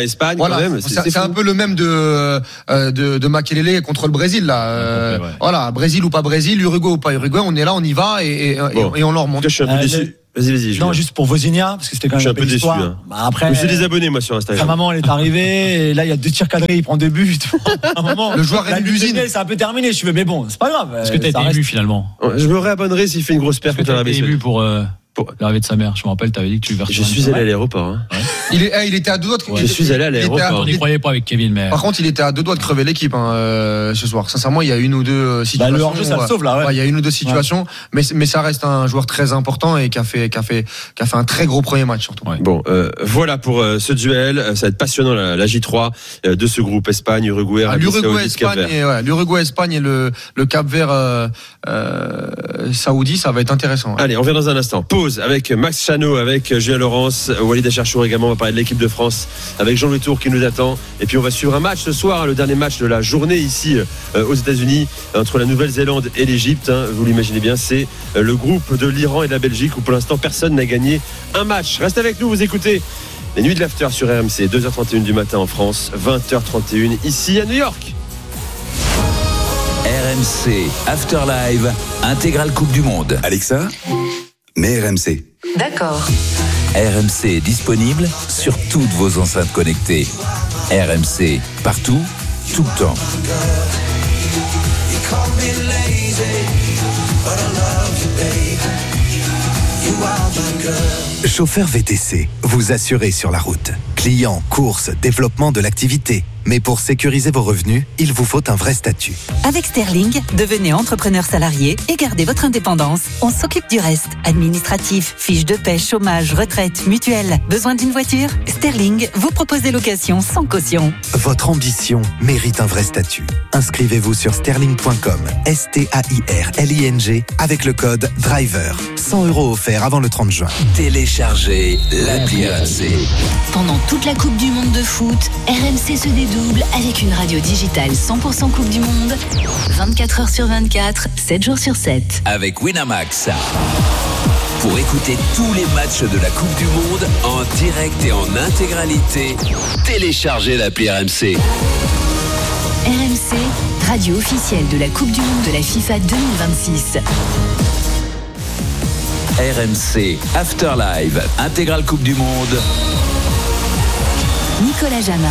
Speaker 7: Espagne,
Speaker 8: voilà.
Speaker 7: quand même.
Speaker 8: C'est, c'est, c'est un peu le même de euh, de, de Makelele contre le Brésil là. Euh, ouais, ouais. Voilà, Brésil ou pas Brésil, Uruguay ou pas Uruguay, on est là, on y va et, et, bon. et, et on leur montre.
Speaker 7: Je suis un peu euh, déçu.
Speaker 9: Vas-y, vas-y. Julien. Non, juste pour Vozinha, parce que c'était quand même.
Speaker 7: Je suis un peu déçu. Hein.
Speaker 9: Bah, après,
Speaker 7: je me suis désabonné moi sur Instagram.
Speaker 9: Sa maman, elle est arrivée, et là il y a deux tirs cadrés, il prend deux buts. À un moment,
Speaker 8: le joueur est l'usine.
Speaker 9: C'est un peu terminé. Je suis mais bon, c'est pas grave.
Speaker 12: Est-ce que t'as été ému finalement?
Speaker 7: Je me réabonnerai s'il fait une grosse perte contre l'Arabie
Speaker 12: Saoudite. Ému pour euh, l'arrivée de sa mère. Je me rappelle, t'avais dit que tu versais.
Speaker 7: Je suis allé à l'aéroport. Hein.
Speaker 8: Ouais. Il, est, il était à deux doigts de.
Speaker 7: Ouais. Je suis allé à l'aéroport.
Speaker 12: On n'y croyait pas avec Kevin, mais.
Speaker 8: Par contre, il était à deux doigts de crever l'équipe hein, euh, ce soir. Sincèrement, il y a une ou deux situations.
Speaker 9: Bah, le hors-jeu, ça le sauve là. Ouais.
Speaker 8: Ouais, il y a une ou deux situations, ouais. mais mais ça reste un joueur très important et qui a fait qui a fait qui a fait un très gros premier match surtout.
Speaker 7: Ouais. Bon, euh, voilà pour euh, ce duel. Ça va être passionnant la, la J trois euh, de ce groupe Espagne, Uruguay,
Speaker 8: ah, l'Uruguay, Espagne, et, ouais, l'Uruguay, Espagne et le le Cap-Vert euh, euh, Saoudi, ça va être intéressant. Ouais.
Speaker 7: Allez, on revient dans un instant. Pause avec Max Chano, avec Julien Laurence, Walid Acharchour également. On va parler de l'équipe de France avec Jean-Louis Tour qui nous attend. Et puis on va suivre un match ce soir, le dernier match de la journée ici euh, aux États-Unis entre la Nouvelle-Zélande et l'Égypte. Hein, vous l'imaginez bien, c'est euh, le groupe de l'Iran et de la Belgique où pour l'instant personne n'a gagné un match. Restez avec nous, vous écoutez les Nuits de l'After sur R M C, deux heures trente et une du matin en France, vingt heures trente et une ici à New York.
Speaker 4: R M C After Live, intégrale Coupe du Monde.
Speaker 13: Alexa, mets R M C.
Speaker 1: D'accord.
Speaker 4: R M C est disponible sur toutes vos enceintes connectées. R M C, partout, tout le temps.
Speaker 13: Chauffeur V T C, vous assurez sur la route. Clients, courses, développement de l'activité. Mais pour sécuriser vos revenus, il vous faut un vrai statut.
Speaker 1: Avec Sterling, devenez entrepreneur salarié et gardez votre indépendance. On s'occupe du reste. Administratif, fiches de paie, chômage, retraite, mutuelle. Besoin d'une voiture? Sterling vous propose des locations sans caution.
Speaker 13: Votre ambition mérite un vrai statut. Inscrivez-vous sur sterling point com, S T A I R L I N G, avec le code DRIVER. cent euros offerts avant le trente juin.
Speaker 4: Téléchargez l'appli R M C.
Speaker 1: Pendant toute la Coupe du Monde de foot, R M C se dédouble avec une radio digitale cent pour cent Coupe du Monde, vingt-quatre heures sur vingt-quatre, sept jours sur sept.
Speaker 4: Avec Winamax. Pour écouter tous les matchs de la Coupe du Monde en direct et en intégralité, téléchargez l'appli R M C.
Speaker 1: R M C, radio officielle de la Coupe du Monde de la FIFA deux mille vingt-six.
Speaker 4: R M C After Live, intégrale Coupe du Monde.
Speaker 1: Nicolas Jamin.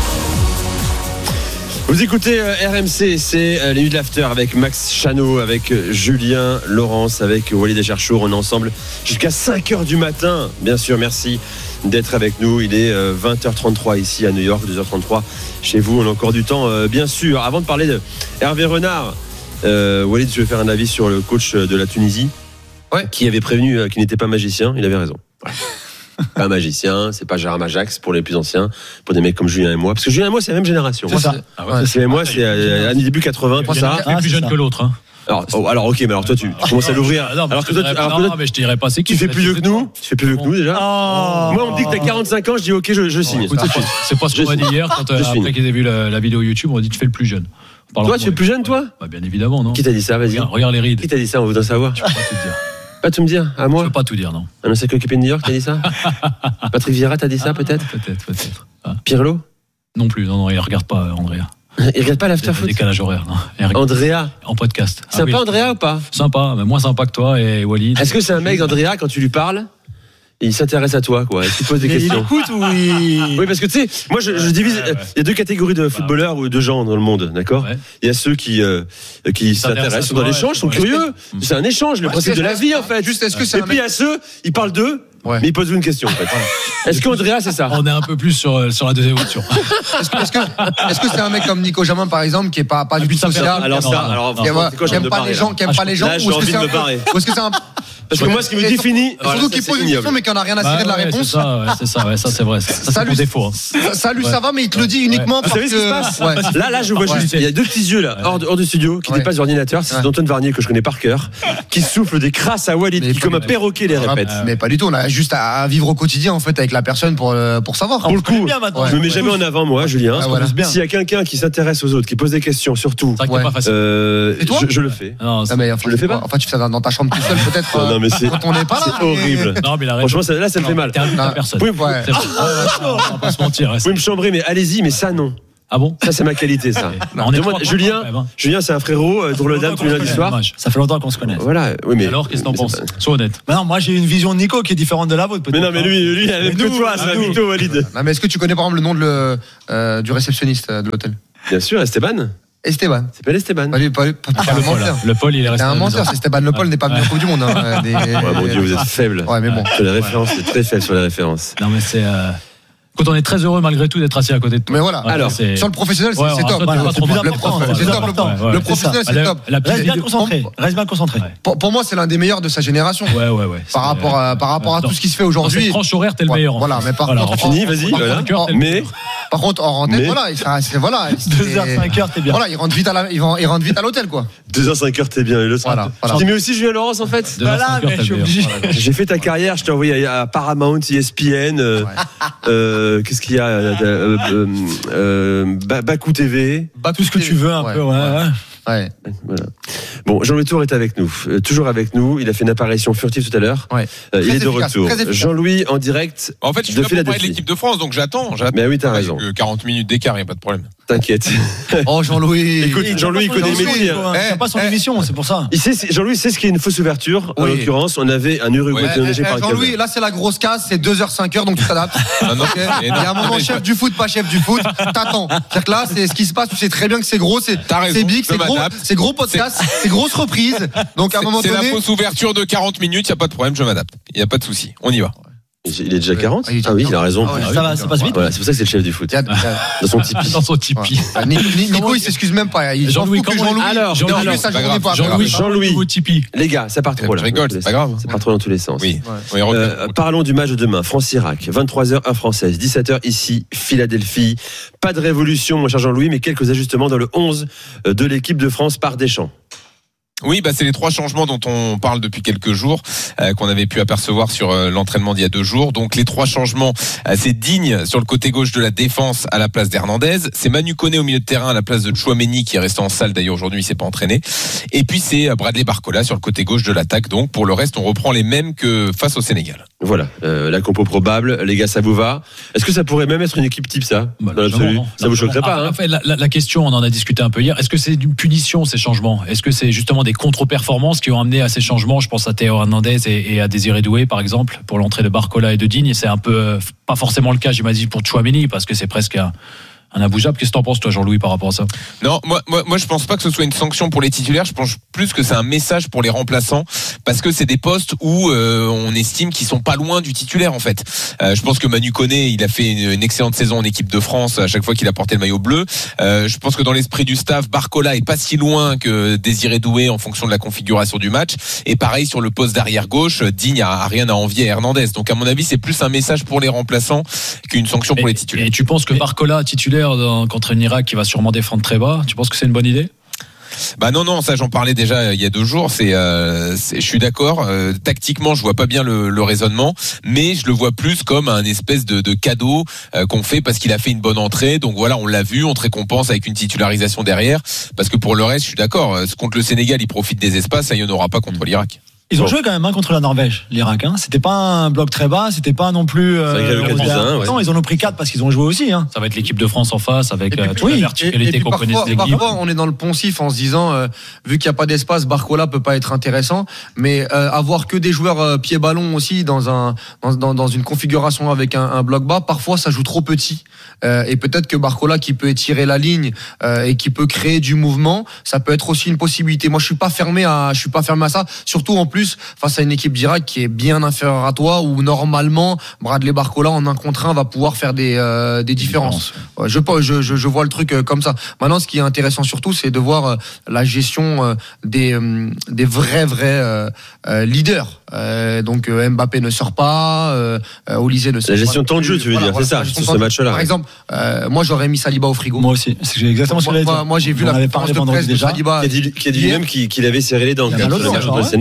Speaker 7: Vous écoutez euh, R M C, c'est euh, les Nuits de l'After avec Max Chano, avec euh, Julien Laurence, avec Walid Acharchour. On est ensemble jusqu'à cinq heures du matin. Bien sûr, merci d'être avec nous. Il est euh, vingt heures trente-trois ici à New York, deux heures trente-trois chez vous. On a encore du temps, euh, bien sûr. Avant de parler de Hervé Renard, euh, Walid, je vais faire un avis sur le coach de la Tunisie, ouais. qui avait prévenu euh, qu'il n'était pas magicien. Il avait raison. Ouais. Pas un magicien, c'est pas Jérôme Ajax pour les plus anciens, pour des mecs comme Julien et moi, parce que Julien et moi c'est la même génération.
Speaker 12: C'est ça.
Speaker 7: Ah ouais, c'est moi, c'est à, à début quatre-vingts, puis ça.
Speaker 12: Il est plus jeune que l'autre. Hein.
Speaker 7: Alors, oh, alors ok, mais alors toi tu, tu commences à l'ouvrir.
Speaker 12: Non, alors que toi, tu, alors
Speaker 7: non,
Speaker 12: toi, mais je te dirais pas c'est qui.
Speaker 7: Tu fais plus vieux que nous. Tu fais plus vieux que nous déjà.
Speaker 12: Oh.
Speaker 7: Moi on me dit que t'as quarante-cinq ans, je dis ok, je, je signe.
Speaker 12: Écoute, c'est pas ce qu'on m'a dit hier quand après qu'ils aient vu la, la vidéo YouTube, on m'a dit tu fais le plus jeune.
Speaker 7: Toi tu fais le plus jeune toi?
Speaker 12: Bah bien évidemment non.
Speaker 7: Qui t'a dit ça? Vas-y.
Speaker 12: Regarde les rides.
Speaker 7: Qui t'a dit ça? On voudrait savoir.
Speaker 12: Je peux pas te dire.
Speaker 7: Pas tout me dire, à moi.
Speaker 12: Je peux pas tout dire, non.
Speaker 7: Un ancien coéquipier de New York t'a dit ça? Patrick Vieira t'a dit ça,
Speaker 12: ah,
Speaker 7: peut-être?
Speaker 12: Peut-être, peut-être. Ah.
Speaker 7: Pirlo?
Speaker 12: Non plus, non, non, il regarde pas, Andrea.
Speaker 7: Il regarde pas l'afterfoot?
Speaker 12: Décalage horaire, non.
Speaker 7: Andrea?
Speaker 12: En podcast.
Speaker 7: Sympa,
Speaker 12: ah, oui,
Speaker 7: Andrea, ou pas?
Speaker 12: Sympa, mais moins sympa que toi et Walid.
Speaker 7: Est-ce que c'est un mec, Andrea, quand tu lui parles? Il s'intéresse à toi, quoi. Il te pose des
Speaker 9: mais
Speaker 7: questions.
Speaker 9: Il écoute ou il...
Speaker 7: Oui, parce que tu sais, moi je, je divise. Il ouais, ouais. y a deux catégories de footballeurs ou de gens dans le monde, d'accord? Il ouais. y a ceux qui euh, qui s'intéressent, sont dans l'échange, sont curieux. C'est un échange, le principe de la vie, en fait.
Speaker 8: Juste, est-ce que c'est
Speaker 7: Et puis il y a ceux, ils parlent d'eux. Ouais. Mais il pose une question en fait. Est-ce qu'Andrea c'est ça?
Speaker 12: On est un peu plus sur, sur la deuxième option.
Speaker 8: Est-ce que, est-ce que, est-ce que c'est un mec comme Nico Jamin par exemple qui est pas, pas du tout social?
Speaker 7: Alors ça, alors
Speaker 8: qui aime pas les gens, qui aime pas les gens,
Speaker 7: ou est-ce que c'est un ou
Speaker 8: est-ce que c'est un
Speaker 7: parce que moi ce qui me définit,
Speaker 8: surtout qu'il pose une question mais qu'il en a rien à cirer de la réponse.
Speaker 12: C'est ça, c'est ça, ouais, ça c'est vrai. Ça c'est pour défaut.
Speaker 8: Salut, ça va, mais il te le dit uniquement parce que.
Speaker 7: Vous savez ce qui se passe? Là, là, je vois juste. Il y a deux petits yeux là, hors du studio, qui dépassent l'ordinateur. C'est Antoine Varnier que je connais par cœur, qui souffle des crasses à Walid, qui comme un perroquet les répète.
Speaker 8: Mais pas du tout. On a juste à vivre au quotidien en fait avec la personne pour pour savoir.
Speaker 7: Pour le coup, je me mets jamais en avant moi, Julien. S'il y a quelqu'un qui s'intéresse aux autres, qui pose des questions surtout,
Speaker 8: et toi?
Speaker 7: Je le fais.
Speaker 8: Non mais je le fais pas. Enfin, tu fais ça dans ta chambre tout seul peut-être.
Speaker 7: non, mais c'est,
Speaker 8: quand on n'est pas là.
Speaker 7: C'est horrible.
Speaker 12: Non, mais la
Speaker 7: Franchement, ça, là, ça me fait mal.
Speaker 12: T'es un à personne.
Speaker 7: Oui,
Speaker 8: Ouais.
Speaker 12: C'est bon. On va pas se mentir.
Speaker 7: Vous pouvez me chambrer, mais allez-y, mais ça, non.
Speaker 12: Ah bon?
Speaker 7: Ça, c'est ma qualité, ça.
Speaker 12: Non, on est
Speaker 7: Demande-
Speaker 12: trois,
Speaker 7: Julien,
Speaker 12: quand même, hein.
Speaker 7: Julien, c'est un frérot, euh, drôle d'âme tous les lundis soirs.
Speaker 12: Ça fait longtemps qu'on se connaît.
Speaker 7: Voilà, oui, mais.
Speaker 12: Alors, qu'est-ce que t'en
Speaker 7: mais
Speaker 12: penses?
Speaker 7: c'est pas-
Speaker 12: Sois honnête.
Speaker 9: Bah non, moi j'ai une vision de Nico qui est différente de la vôtre.
Speaker 7: Mais non, mais lui, lui, il a même que
Speaker 9: nous,
Speaker 7: toi, c'est un
Speaker 9: nous.
Speaker 7: mytho, Walid.
Speaker 8: Non, mais est-ce que tu connais par exemple le nom de le, euh, du réceptionniste euh, de l'hôtel?
Speaker 7: Bien sûr, Esteban.
Speaker 8: Esteban.
Speaker 7: C'est pas Esteban.
Speaker 8: Pas, lui, pas, lui, pas, pas
Speaker 12: Ah,
Speaker 8: un
Speaker 12: le Paul,
Speaker 8: menteur.
Speaker 12: le Paul, il est
Speaker 8: C'est
Speaker 12: resté.
Speaker 8: un
Speaker 12: à la
Speaker 8: menteur,
Speaker 12: maison.
Speaker 8: c'est Esteban Le Paul n'est pas venu
Speaker 12: Ouais.
Speaker 8: en Coupe du Monde. Hein, des-
Speaker 7: Ouais, mon Dieu, vous êtes faible.
Speaker 8: Ouais, mais bon.
Speaker 7: Sur les références, c'est très faible sur les références.
Speaker 12: Non, mais c'est. euh, Quand on est très heureux malgré tout d'être assis à côté de toi.
Speaker 8: Mais voilà.
Speaker 12: Ouais,
Speaker 7: Alors,
Speaker 12: c'est-
Speaker 8: Sur le professionnel, c'est
Speaker 12: Ouais,
Speaker 8: c'est
Speaker 12: alors,
Speaker 8: top.
Speaker 12: toi, t'es
Speaker 8: Voilà,
Speaker 12: pas
Speaker 8: c'est
Speaker 12: trop
Speaker 8: plus-
Speaker 12: mal.
Speaker 8: le prof-
Speaker 12: Ouais,
Speaker 8: c'est
Speaker 12: ouais,
Speaker 8: top, le prof.
Speaker 12: ouais, ouais,
Speaker 8: Le
Speaker 12: c'est
Speaker 8: professionnel,
Speaker 12: ça.
Speaker 8: c'est
Speaker 12: La-
Speaker 8: top.
Speaker 12: la petite
Speaker 9: Reste bien
Speaker 12: vidéo-
Speaker 9: concentré. Reste bien concentré.
Speaker 8: Pour, pour moi, c'est l'un des meilleurs de sa génération.
Speaker 12: Ouais, ouais, ouais.
Speaker 8: Par rapport à, par rapport à tout ce qui se fait
Speaker 12: Dans cette
Speaker 8: aujourd'hui.
Speaker 12: tranche horaire, t'es le
Speaker 8: Ouais,
Speaker 12: meilleur.
Speaker 8: Voilà, mais par
Speaker 12: Voilà,
Speaker 8: contre,
Speaker 12: on
Speaker 7: Fini,
Speaker 8: en-
Speaker 7: vas-y,
Speaker 8: par
Speaker 7: voilà.
Speaker 8: contre, en-
Speaker 7: Mais,
Speaker 8: Par contre, en antenne,
Speaker 7: Mais-
Speaker 8: voilà, il sera- c'est voilà.
Speaker 9: deux heures, cinq heures, t'es bien.
Speaker 8: Voilà, il rentre vite à la, il rentre il rentre vite à l'hôtel, quoi.
Speaker 7: deux heures cinq heures, t'es bien, il le sera.
Speaker 8: Voilà, voilà.
Speaker 7: Tu t'es mis aussi Julien Laurence, en fait?
Speaker 12: Deux heures,
Speaker 9: Voilà,
Speaker 12: cinq heures,
Speaker 9: mais
Speaker 12: t'es
Speaker 9: je suis
Speaker 12: le
Speaker 9: obligé.
Speaker 12: meilleur.
Speaker 7: J'ai fait ta carrière, je t'ai envoyé à Paramount, E S P N, euh, euh, qu'est-ce qu'il y a, euh, euh, euh, euh, Ba- Bakou T V.
Speaker 9: Tout ce que tu veux, un
Speaker 8: Ouais,
Speaker 9: peu, ouais, ouais.
Speaker 8: Ouais.
Speaker 7: Voilà. Bon, Jean-Louis Tour est avec nous, euh, toujours avec nous. Il a fait une apparition furtive tout à l'heure.
Speaker 8: Ouais.
Speaker 7: Euh, il
Speaker 8: Très
Speaker 7: est de
Speaker 8: efficace,
Speaker 7: retour.
Speaker 8: très efficace.
Speaker 7: Jean-Louis en direct.
Speaker 11: En fait, je suis
Speaker 7: de
Speaker 11: là pour parler de
Speaker 7: Philadelphie.
Speaker 11: l'équipe de France, donc j'attends. j'attends.
Speaker 7: Mais oui, t'as
Speaker 11: Voilà,
Speaker 7: raison.
Speaker 11: j'ai que quarante minutes d'écart, il n'y a pas de problème.
Speaker 7: T'inquiète.
Speaker 8: Oh, Jean-Louis.
Speaker 7: Écoute, Jean-Louis, il connaît les métiers. hein.
Speaker 9: Il n'y a pas son
Speaker 11: Eh,
Speaker 9: émission, c'est pour ça.
Speaker 7: Il sait, Jean-Louis sait ce qui est une fausse ouverture. En
Speaker 8: Oui.
Speaker 7: l'occurrence, on avait un Uruguay
Speaker 11: Ouais.
Speaker 7: challengé
Speaker 8: Eh,
Speaker 7: par
Speaker 8: eh,
Speaker 7: le
Speaker 8: Jean-Louis,
Speaker 7: Cap-Vert.
Speaker 8: là c'est la grosse casse, c'est deux heures cinq heures, donc tu t'adaptes.
Speaker 11: Ah non,
Speaker 8: Ok.
Speaker 11: mais
Speaker 8: Il y
Speaker 11: non,
Speaker 8: a un moment
Speaker 11: mais
Speaker 8: chef
Speaker 11: je-
Speaker 8: du foot, pas chef du foot, t'attends. C'est-à-dire que là, c'est ce qui se passe, tu sais très bien que c'est gros, c'est
Speaker 11: T'as raison,
Speaker 8: c'est big,
Speaker 11: je
Speaker 8: c'est gros,
Speaker 11: m'adapte.
Speaker 8: c'est gros podcast, c'est grosse reprise. Donc à un moment
Speaker 11: C'est la
Speaker 8: donné.
Speaker 11: fausse ouverture de quarante minutes, il n'y a pas de problème, je m'adapte. Il n'y a pas de souci, on y va.
Speaker 7: Il est déjà quarante.
Speaker 8: Ah, il est déjà
Speaker 7: Ah oui, il a
Speaker 8: quarante.
Speaker 7: raison.
Speaker 8: Ah ouais,
Speaker 9: Ça va, ça passe vite.
Speaker 7: Voilà, c'est pour ça que c'est le chef du foot.
Speaker 8: il y a- il y a-
Speaker 7: Dans son Tipeee.
Speaker 12: Dans son Tipeee.
Speaker 8: Ouais, Nico, Nico, il s'excuse même pas. Il s'en
Speaker 12: Jean-Louis,
Speaker 8: fout que
Speaker 12: comment-
Speaker 8: Jean-Louis.
Speaker 7: Alors,
Speaker 8: Jean-Louis,
Speaker 7: alors,
Speaker 8: sa
Speaker 11: c'est pas
Speaker 8: journée
Speaker 11: grave.
Speaker 8: pas.
Speaker 12: Jean-Louis,
Speaker 7: Jean-Louis.
Speaker 12: nouveau Tipeee.
Speaker 7: Les gars, ça part trop là.
Speaker 11: Je rigole, c'est pas grave.
Speaker 7: Ça part trop dans tous les sens.
Speaker 11: Oui,
Speaker 8: Ouais.
Speaker 11: on y revient.
Speaker 7: Euh, parlons du match de demain, France-Irak, vingt-trois heures heure française, dix-sept heures ici, Philadelphie. Pas de révolution, mon cher Jean-Louis, mais quelques ajustements dans le onze de l'équipe de France par Deschamps.
Speaker 11: Oui, bah c'est les trois changements dont on parle depuis quelques jours, euh, qu'on avait pu apercevoir sur euh, l'entraînement d'il y a deux jours. Donc les trois changements, euh, c'est Digne sur le côté gauche de la défense à la place d'Hernandez, c'est Manu Koné au milieu de terrain à la place de Tchouaméni qui est resté en salle d'ailleurs aujourd'hui, il s'est pas entraîné. Et puis c'est euh, Bradley Barcola sur le côté gauche de l'attaque. Donc pour le reste, on reprend les mêmes que face au Sénégal.
Speaker 7: Voilà, euh, la compo probable. Les gars, ça vous va? Est-ce que ça pourrait même être une équipe type, ça?
Speaker 12: Bah,
Speaker 7: Dans l'absolu,
Speaker 12: non,
Speaker 7: ça vous choquerait
Speaker 12: Ah,
Speaker 7: pas, hein?
Speaker 12: en fait, la, la- la question, on en a discuté un peu hier. Est-ce que c'est d'une punition ces changements? Est-ce que c'est justement des contre-performances qui ont amené à ces changements? Je pense à Théo Hernandez et, et à Désiré Doué, par exemple, pour l'entrée de Barcola et de Digne. Et c'est un peu euh, pas forcément le cas, j'imagine, pour Tchouaméni, parce que c'est presque un, un imbougeable. Qu'est-ce que t'en penses, toi, Jean-Louis, par rapport à ça?
Speaker 11: Non, moi, moi, moi, je pense pas que ce soit une sanction pour les titulaires. Je pense plus que c'est un message pour les remplaçants, parce que c'est des postes où euh, on estime qu'ils sont pas loin du titulaire en fait. Euh, je pense que Manu Koné, il a fait une, une excellente saison en équipe de France à chaque fois qu'il a porté le maillot bleu. Euh, je pense que dans l'esprit du staff, Barcola est pas si loin que Désiré Doué en fonction de la configuration du match. Et pareil sur le poste d'arrière gauche, Digne a, a rien à envier à Hernandez. Donc à mon avis, c'est plus un message pour les remplaçants qu'une sanction pour
Speaker 12: et,
Speaker 11: les titulaires.
Speaker 12: Et tu penses que Barcola, titulaire dans, contre un Irak qui va sûrement défendre très bas, tu penses que c'est une bonne idée?
Speaker 11: Bah non non, ça j'en parlais déjà il y a deux jours. C'est, euh, c'est je suis d'accord. Euh, tactiquement, je vois pas bien le, le raisonnement, mais je le vois plus comme un espèce de, de cadeau euh, qu'on fait parce qu'il a fait une bonne entrée. Donc voilà, on l'a vu, on te récompense avec une titularisation derrière. Parce que pour le reste, je suis d'accord. Euh, Contre le Sénégal, il profite des espaces, ça il n'y en aura pas contre l'Irak.
Speaker 9: Ils ont
Speaker 7: Bon.
Speaker 9: joué quand même hein, contre la Norvège, l'Irak. Hein. C'était pas un bloc très bas, c'était pas non plus.
Speaker 7: C'est vrai qu'il y a eu quatre buts à un, ouais.
Speaker 9: Non, ils en ont pris quatre parce qu'ils ont joué aussi. Hein.
Speaker 12: Ça va être l'équipe de France en face avec
Speaker 8: Et puis,
Speaker 12: euh, toute
Speaker 8: oui,
Speaker 12: la
Speaker 8: et-
Speaker 12: verticalité
Speaker 8: et puis
Speaker 12: qu'on connaît
Speaker 8: parfois,
Speaker 12: de l'équipe.
Speaker 8: parfois, on est dans le poncif en se disant, euh, vu qu'il n'y a pas d'espace, Barcola peut pas être intéressant. Mais euh, avoir que des joueurs euh, pied ballon aussi dans un dans, dans, dans une configuration avec un, un bloc bas, parfois ça joue trop petit. Euh, et peut-être que Barcola qui peut étirer la ligne euh, et qui peut créer du mouvement, ça peut être aussi une possibilité. Moi, je suis pas fermé à, je suis pas fermé à ça. Surtout en plus face à une équipe d'Irak qui est bien inférieure à toi, où normalement Bradley Barcola en un contre un va pouvoir faire des euh, des différences. Ouais, je, je, je, je vois le truc euh, comme ça. Maintenant, ce qui est intéressant surtout, c'est de voir euh, la gestion euh, des, euh, des vrais, vrais euh, euh, leaders. Euh, donc euh, Mbappé ne sort pas, euh, Olysée ne sort pas.
Speaker 7: La gestion de temps de jeu, tu veux
Speaker 8: Voilà,
Speaker 7: dire,
Speaker 8: voilà,
Speaker 7: c'est ça,
Speaker 8: la gestion
Speaker 7: sur
Speaker 8: de
Speaker 7: ce
Speaker 8: temps-
Speaker 7: match-là.
Speaker 8: Par exemple, euh, moi j'aurais mis Saliba au frigo.
Speaker 9: Moi aussi, c'est exactement ce que
Speaker 8: Moi,
Speaker 9: j'allais
Speaker 8: moi,
Speaker 9: dire.
Speaker 8: moi, j'ai vu
Speaker 9: On
Speaker 8: la
Speaker 9: avait
Speaker 8: conférence
Speaker 9: parlé
Speaker 8: de
Speaker 9: vendredi
Speaker 8: presse de
Speaker 9: déjà.
Speaker 8: Saliba.
Speaker 7: Qui a dit, qui a dit lui-même qu'il, qu'il avait serré les dents
Speaker 9: Il y a
Speaker 7: quand
Speaker 9: mal
Speaker 7: même
Speaker 9: au
Speaker 7: sur le
Speaker 9: dos,
Speaker 7: match
Speaker 9: genre,
Speaker 7: contre le
Speaker 9: ouais.
Speaker 7: Sénégal.
Speaker 8: Il dit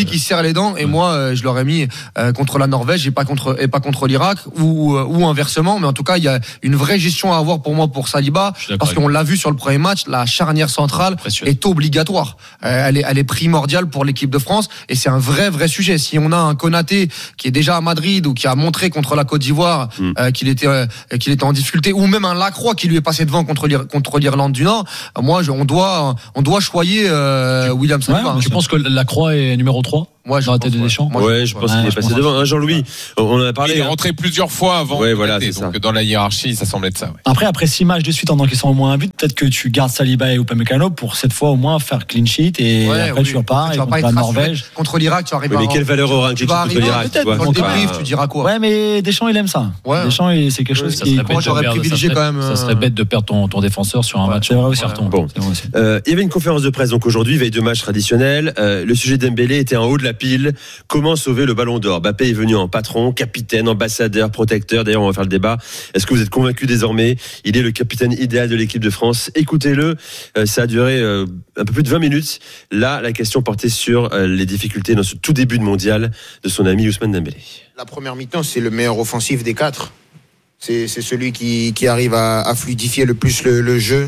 Speaker 8: dit qu'il serre les dents et moi euh, je l'aurais mis euh, contre la Norvège et pas contre et pas contre l'Irak ou ou inversement, mais en tout cas il y a une vraie gestion à avoir pour moi pour Saliba parce qu'on l'a vu sur le premier match, la charnière centrale est obligatoire, euh, elle est elle est primordiale pour l'équipe de France et c'est un vrai vrai sujet. Si on a un Konaté qui est déjà à Madrid ou qui a montré contre la Côte d'Ivoire mm. euh, qu'il était euh, qu'il était en difficulté, ou même un Lacroix qui lui est passé devant contre l'Ir- contre l'Irlande du Nord, euh, moi je, on doit on doit choyer euh, William Saliba.
Speaker 12: Ouais, hein, je pense que Lacroix est numéro trois.
Speaker 8: Moi, je
Speaker 12: dans la tête de Deschamps.
Speaker 7: Moi, ouais, je pense ouais, qu'il est passé devant. Hein, Jean-Louis, on en a parlé.
Speaker 11: Il est rentré plusieurs fois avant.
Speaker 7: Ouais, voilà,
Speaker 11: c'est donc ça. Dans la hiérarchie, ça semble être ça. Ouais.
Speaker 9: Après, après six matchs de suite en encaissant au moins un but, peut-être que tu gardes Saliba et Upamecano pour cette fois au moins faire clean sheet et ouais, après oui. tu repars.
Speaker 8: Tu vas
Speaker 9: et
Speaker 8: pas
Speaker 9: contre
Speaker 8: être
Speaker 9: la Norvège.
Speaker 8: Contre l'Irak, tu arrives.
Speaker 7: Mais, à mais quelle valeur aura un clean sheet contre l'Irak?
Speaker 8: Peut-être dans le débrief, tu diras quoi?
Speaker 9: Ouais, mais Deschamps, il aime ça. Deschamps, c'est quelque chose qui.
Speaker 12: Moi,
Speaker 8: j'aurais privilégié quand même.
Speaker 12: Ça serait bête de perdre ton défenseur sur un match.
Speaker 9: C'est vrai aussi.
Speaker 7: Bon, il y avait une conférence de presse donc aujourd'hui, veille de match traditionnel. Le sujet Dembélé était en haut de la pile. Comment sauver le Ballon d'Or? Mbappé est venu en patron, capitaine, ambassadeur, protecteur. D'ailleurs, on va faire le débat. Est-ce que vous êtes convaincu désormais? Il est le capitaine idéal de l'équipe de France. Écoutez-le. Ça a duré un peu plus de vingt minutes. Là, la question portait sur les difficultés dans ce tout début de mondial de son ami Ousmane Dembélé.
Speaker 14: La première mi-temps, c'est le meilleur offensif des quatre. C'est, c'est celui qui, qui arrive à, à fluidifier le plus le, le jeu.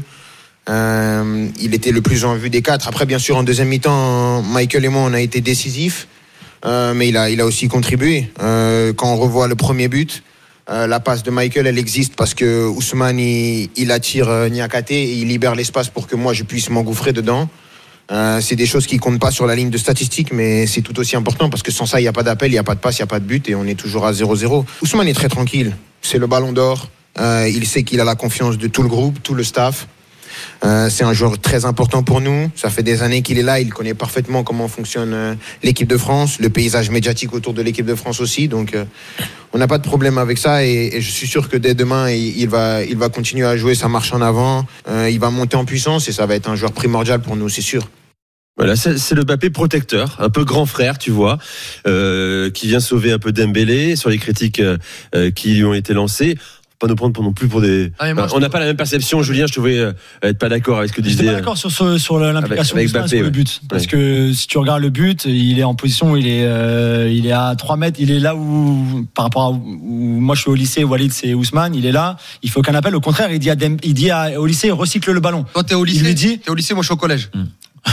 Speaker 14: Euh, il était le plus en vue des quatre. Après, bien sûr, en deuxième mi-temps, Michael et moi, on a été décisifs. Euh, mais il a, il a aussi contribué. Euh, quand on revoit le premier but, euh, la passe de Michael, elle existe parce que Ousmane, il, il attire euh, Niakhaté et il libère l'espace pour que moi, je puisse m'engouffrer dedans. Euh, c'est des choses qui comptent pas sur la ligne de statistiques, mais c'est tout aussi important parce que sans ça, il n'y a pas d'appel, il n'y a pas de passe, il n'y a pas de but et on est toujours à zéro zéro. Ousmane est très tranquille. C'est le Ballon d'Or. Euh, il sait qu'il a la confiance de tout le groupe, tout le staff. Euh, c'est un joueur très important pour nous. Ça fait des années qu'il est là. Il connaît parfaitement comment fonctionne euh, l'équipe de France, le paysage médiatique autour de l'équipe de France aussi. Donc, euh, on n'a pas de problème avec ça. Et, et je suis sûr que dès demain, il, il va, il va continuer à jouer sa marche en avant. Euh, il va monter en puissance et ça va être un joueur primordial pour nous, c'est sûr.
Speaker 7: Voilà, c'est, c'est le Mbappé protecteur, un peu grand frère, tu vois, euh, qui vient sauver un peu Dembélé sur les critiques euh, qui lui ont été lancées. Pas nous prendre pour non plus pour des. Ah, moi, on n'a pas la même perception, Julien. Je te voyais euh, être pas d'accord avec ce que disait.
Speaker 9: Je suis pas d'accord sur ce, sur l'implication avec, avec Mbappé, sur le but, ouais. Parce que si tu regardes le but, il est en position, il est, euh, il est à trois mètres, il est là où, par rapport à où, où moi je suis au lycée, Walid c'est Ousmane, il est là. Il faut qu'un appel. Au contraire, il dit à, Dem, il dit à, au lycée, recycle le ballon.
Speaker 8: Toi t'es au lycée. Il lui dit, t'es au lycée, moi je suis au collège. Hum.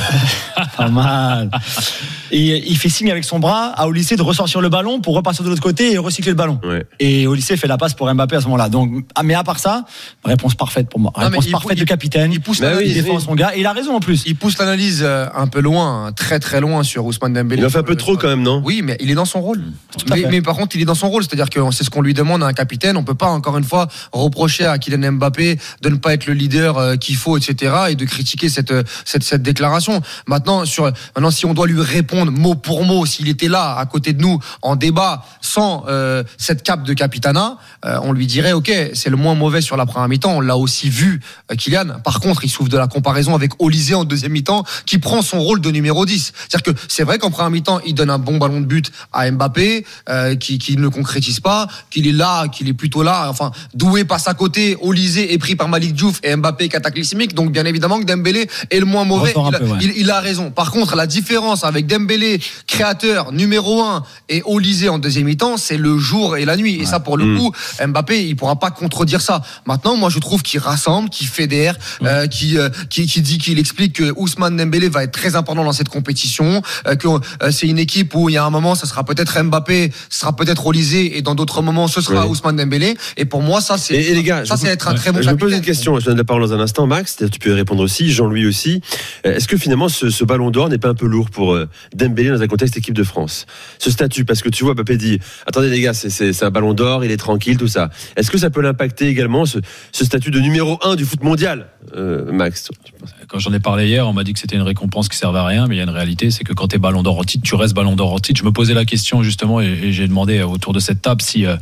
Speaker 9: Pas mal. Et il fait signe avec son bras à Olysée de ressortir le ballon pour repartir de l'autre côté et recycler le ballon. Ouais. Et Olysée fait la passe pour Mbappé à ce moment-là. Donc, mais à part ça, réponse parfaite pour moi. Réponse non, parfaite il, du capitaine.
Speaker 8: Il pousse,
Speaker 9: bah
Speaker 8: oui,
Speaker 9: il défend oui. son gars et il a raison en plus.
Speaker 8: Il pousse l'analyse un peu loin, très très loin sur Ousmane Dembélé.
Speaker 7: Il en fait un peu trop quand même, non?
Speaker 8: Oui, mais il est dans son rôle. Mais, mais par contre, il est dans son rôle, c'est-à-dire que c'est ce qu'on lui demande à un capitaine. On peut pas encore une fois reprocher à Kylian Mbappé de ne pas être le leader qu'il faut, et cetera, et de critiquer cette cette cette déclaration. Maintenant, sur maintenant, si on doit lui répondre mot pour mot, s'il était là à côté de nous en débat sans euh, cette cape de capitana, euh, on lui dirait ok, c'est le moins mauvais sur la première mi-temps. On l'a aussi vu, euh, Kylian. Par contre, il souffre de la comparaison avec Olysée en deuxième mi-temps, qui prend son rôle de numéro dix. C'est-à-dire que c'est vrai qu'en première mi-temps, il donne un bon ballon de but à Mbappé, euh, qui, qui ne concrétise pas, qu'il est là, qu'il est plutôt là. Enfin, Doué passe à côté, Olysée est pris par Malik Diouf et Mbappé cataclysmique. Donc bien évidemment que Dembélé est le moins mauvais. Il a, peu, ouais. il, il a raison. Par contre, la différence avec Dembélé, créateur numéro un, et Olysée en deuxième mi-temps, c'est le jour et la nuit. Et ouais. ça, pour le mmh. coup, Mbappé, il pourra pas contredire ça. Maintenant, moi, je trouve qu'il rassemble, qu'il fédère, mmh. euh, qui, euh, qui, qui dit qu'il explique que Ousmane Dembélé va être très important dans cette compétition, euh, que euh, c'est une équipe où il y a un moment, ça sera peut-être Mbappé, ce sera peut-être Olysée, et dans d'autres moments, ce sera ouais. Ousmane Dembélé. Et pour moi, ça, c'est,
Speaker 7: et, et les gars,
Speaker 8: ça, c'est être un ouais. très bon
Speaker 7: Je
Speaker 8: capitaine.
Speaker 7: me pose une question. Je donne la parole dans un instant, Max. Tu peux y répondre aussi, Jean-Louis aussi. Est-ce que finalement, ce, ce ballon d'or n'est pas un peu lourd pour euh, Dembélé dans un contexte équipe de France? Ce statut, parce que tu vois, Mbappé dit attendez les gars, c'est, c'est, c'est un ballon d'or, il est tranquille, tout ça. Est-ce que ça peut l'impacter également, ce, ce statut de numéro un du foot mondial, euh, Max?
Speaker 12: Quand j'en ai parlé hier, on m'a dit que c'était une récompense qui servait à rien, mais il y a une réalité, c'est que quand tu es ballon d'or en titre, tu restes ballon d'or en titre. Je me posais la question justement et, et j'ai demandé autour de cette table si euh,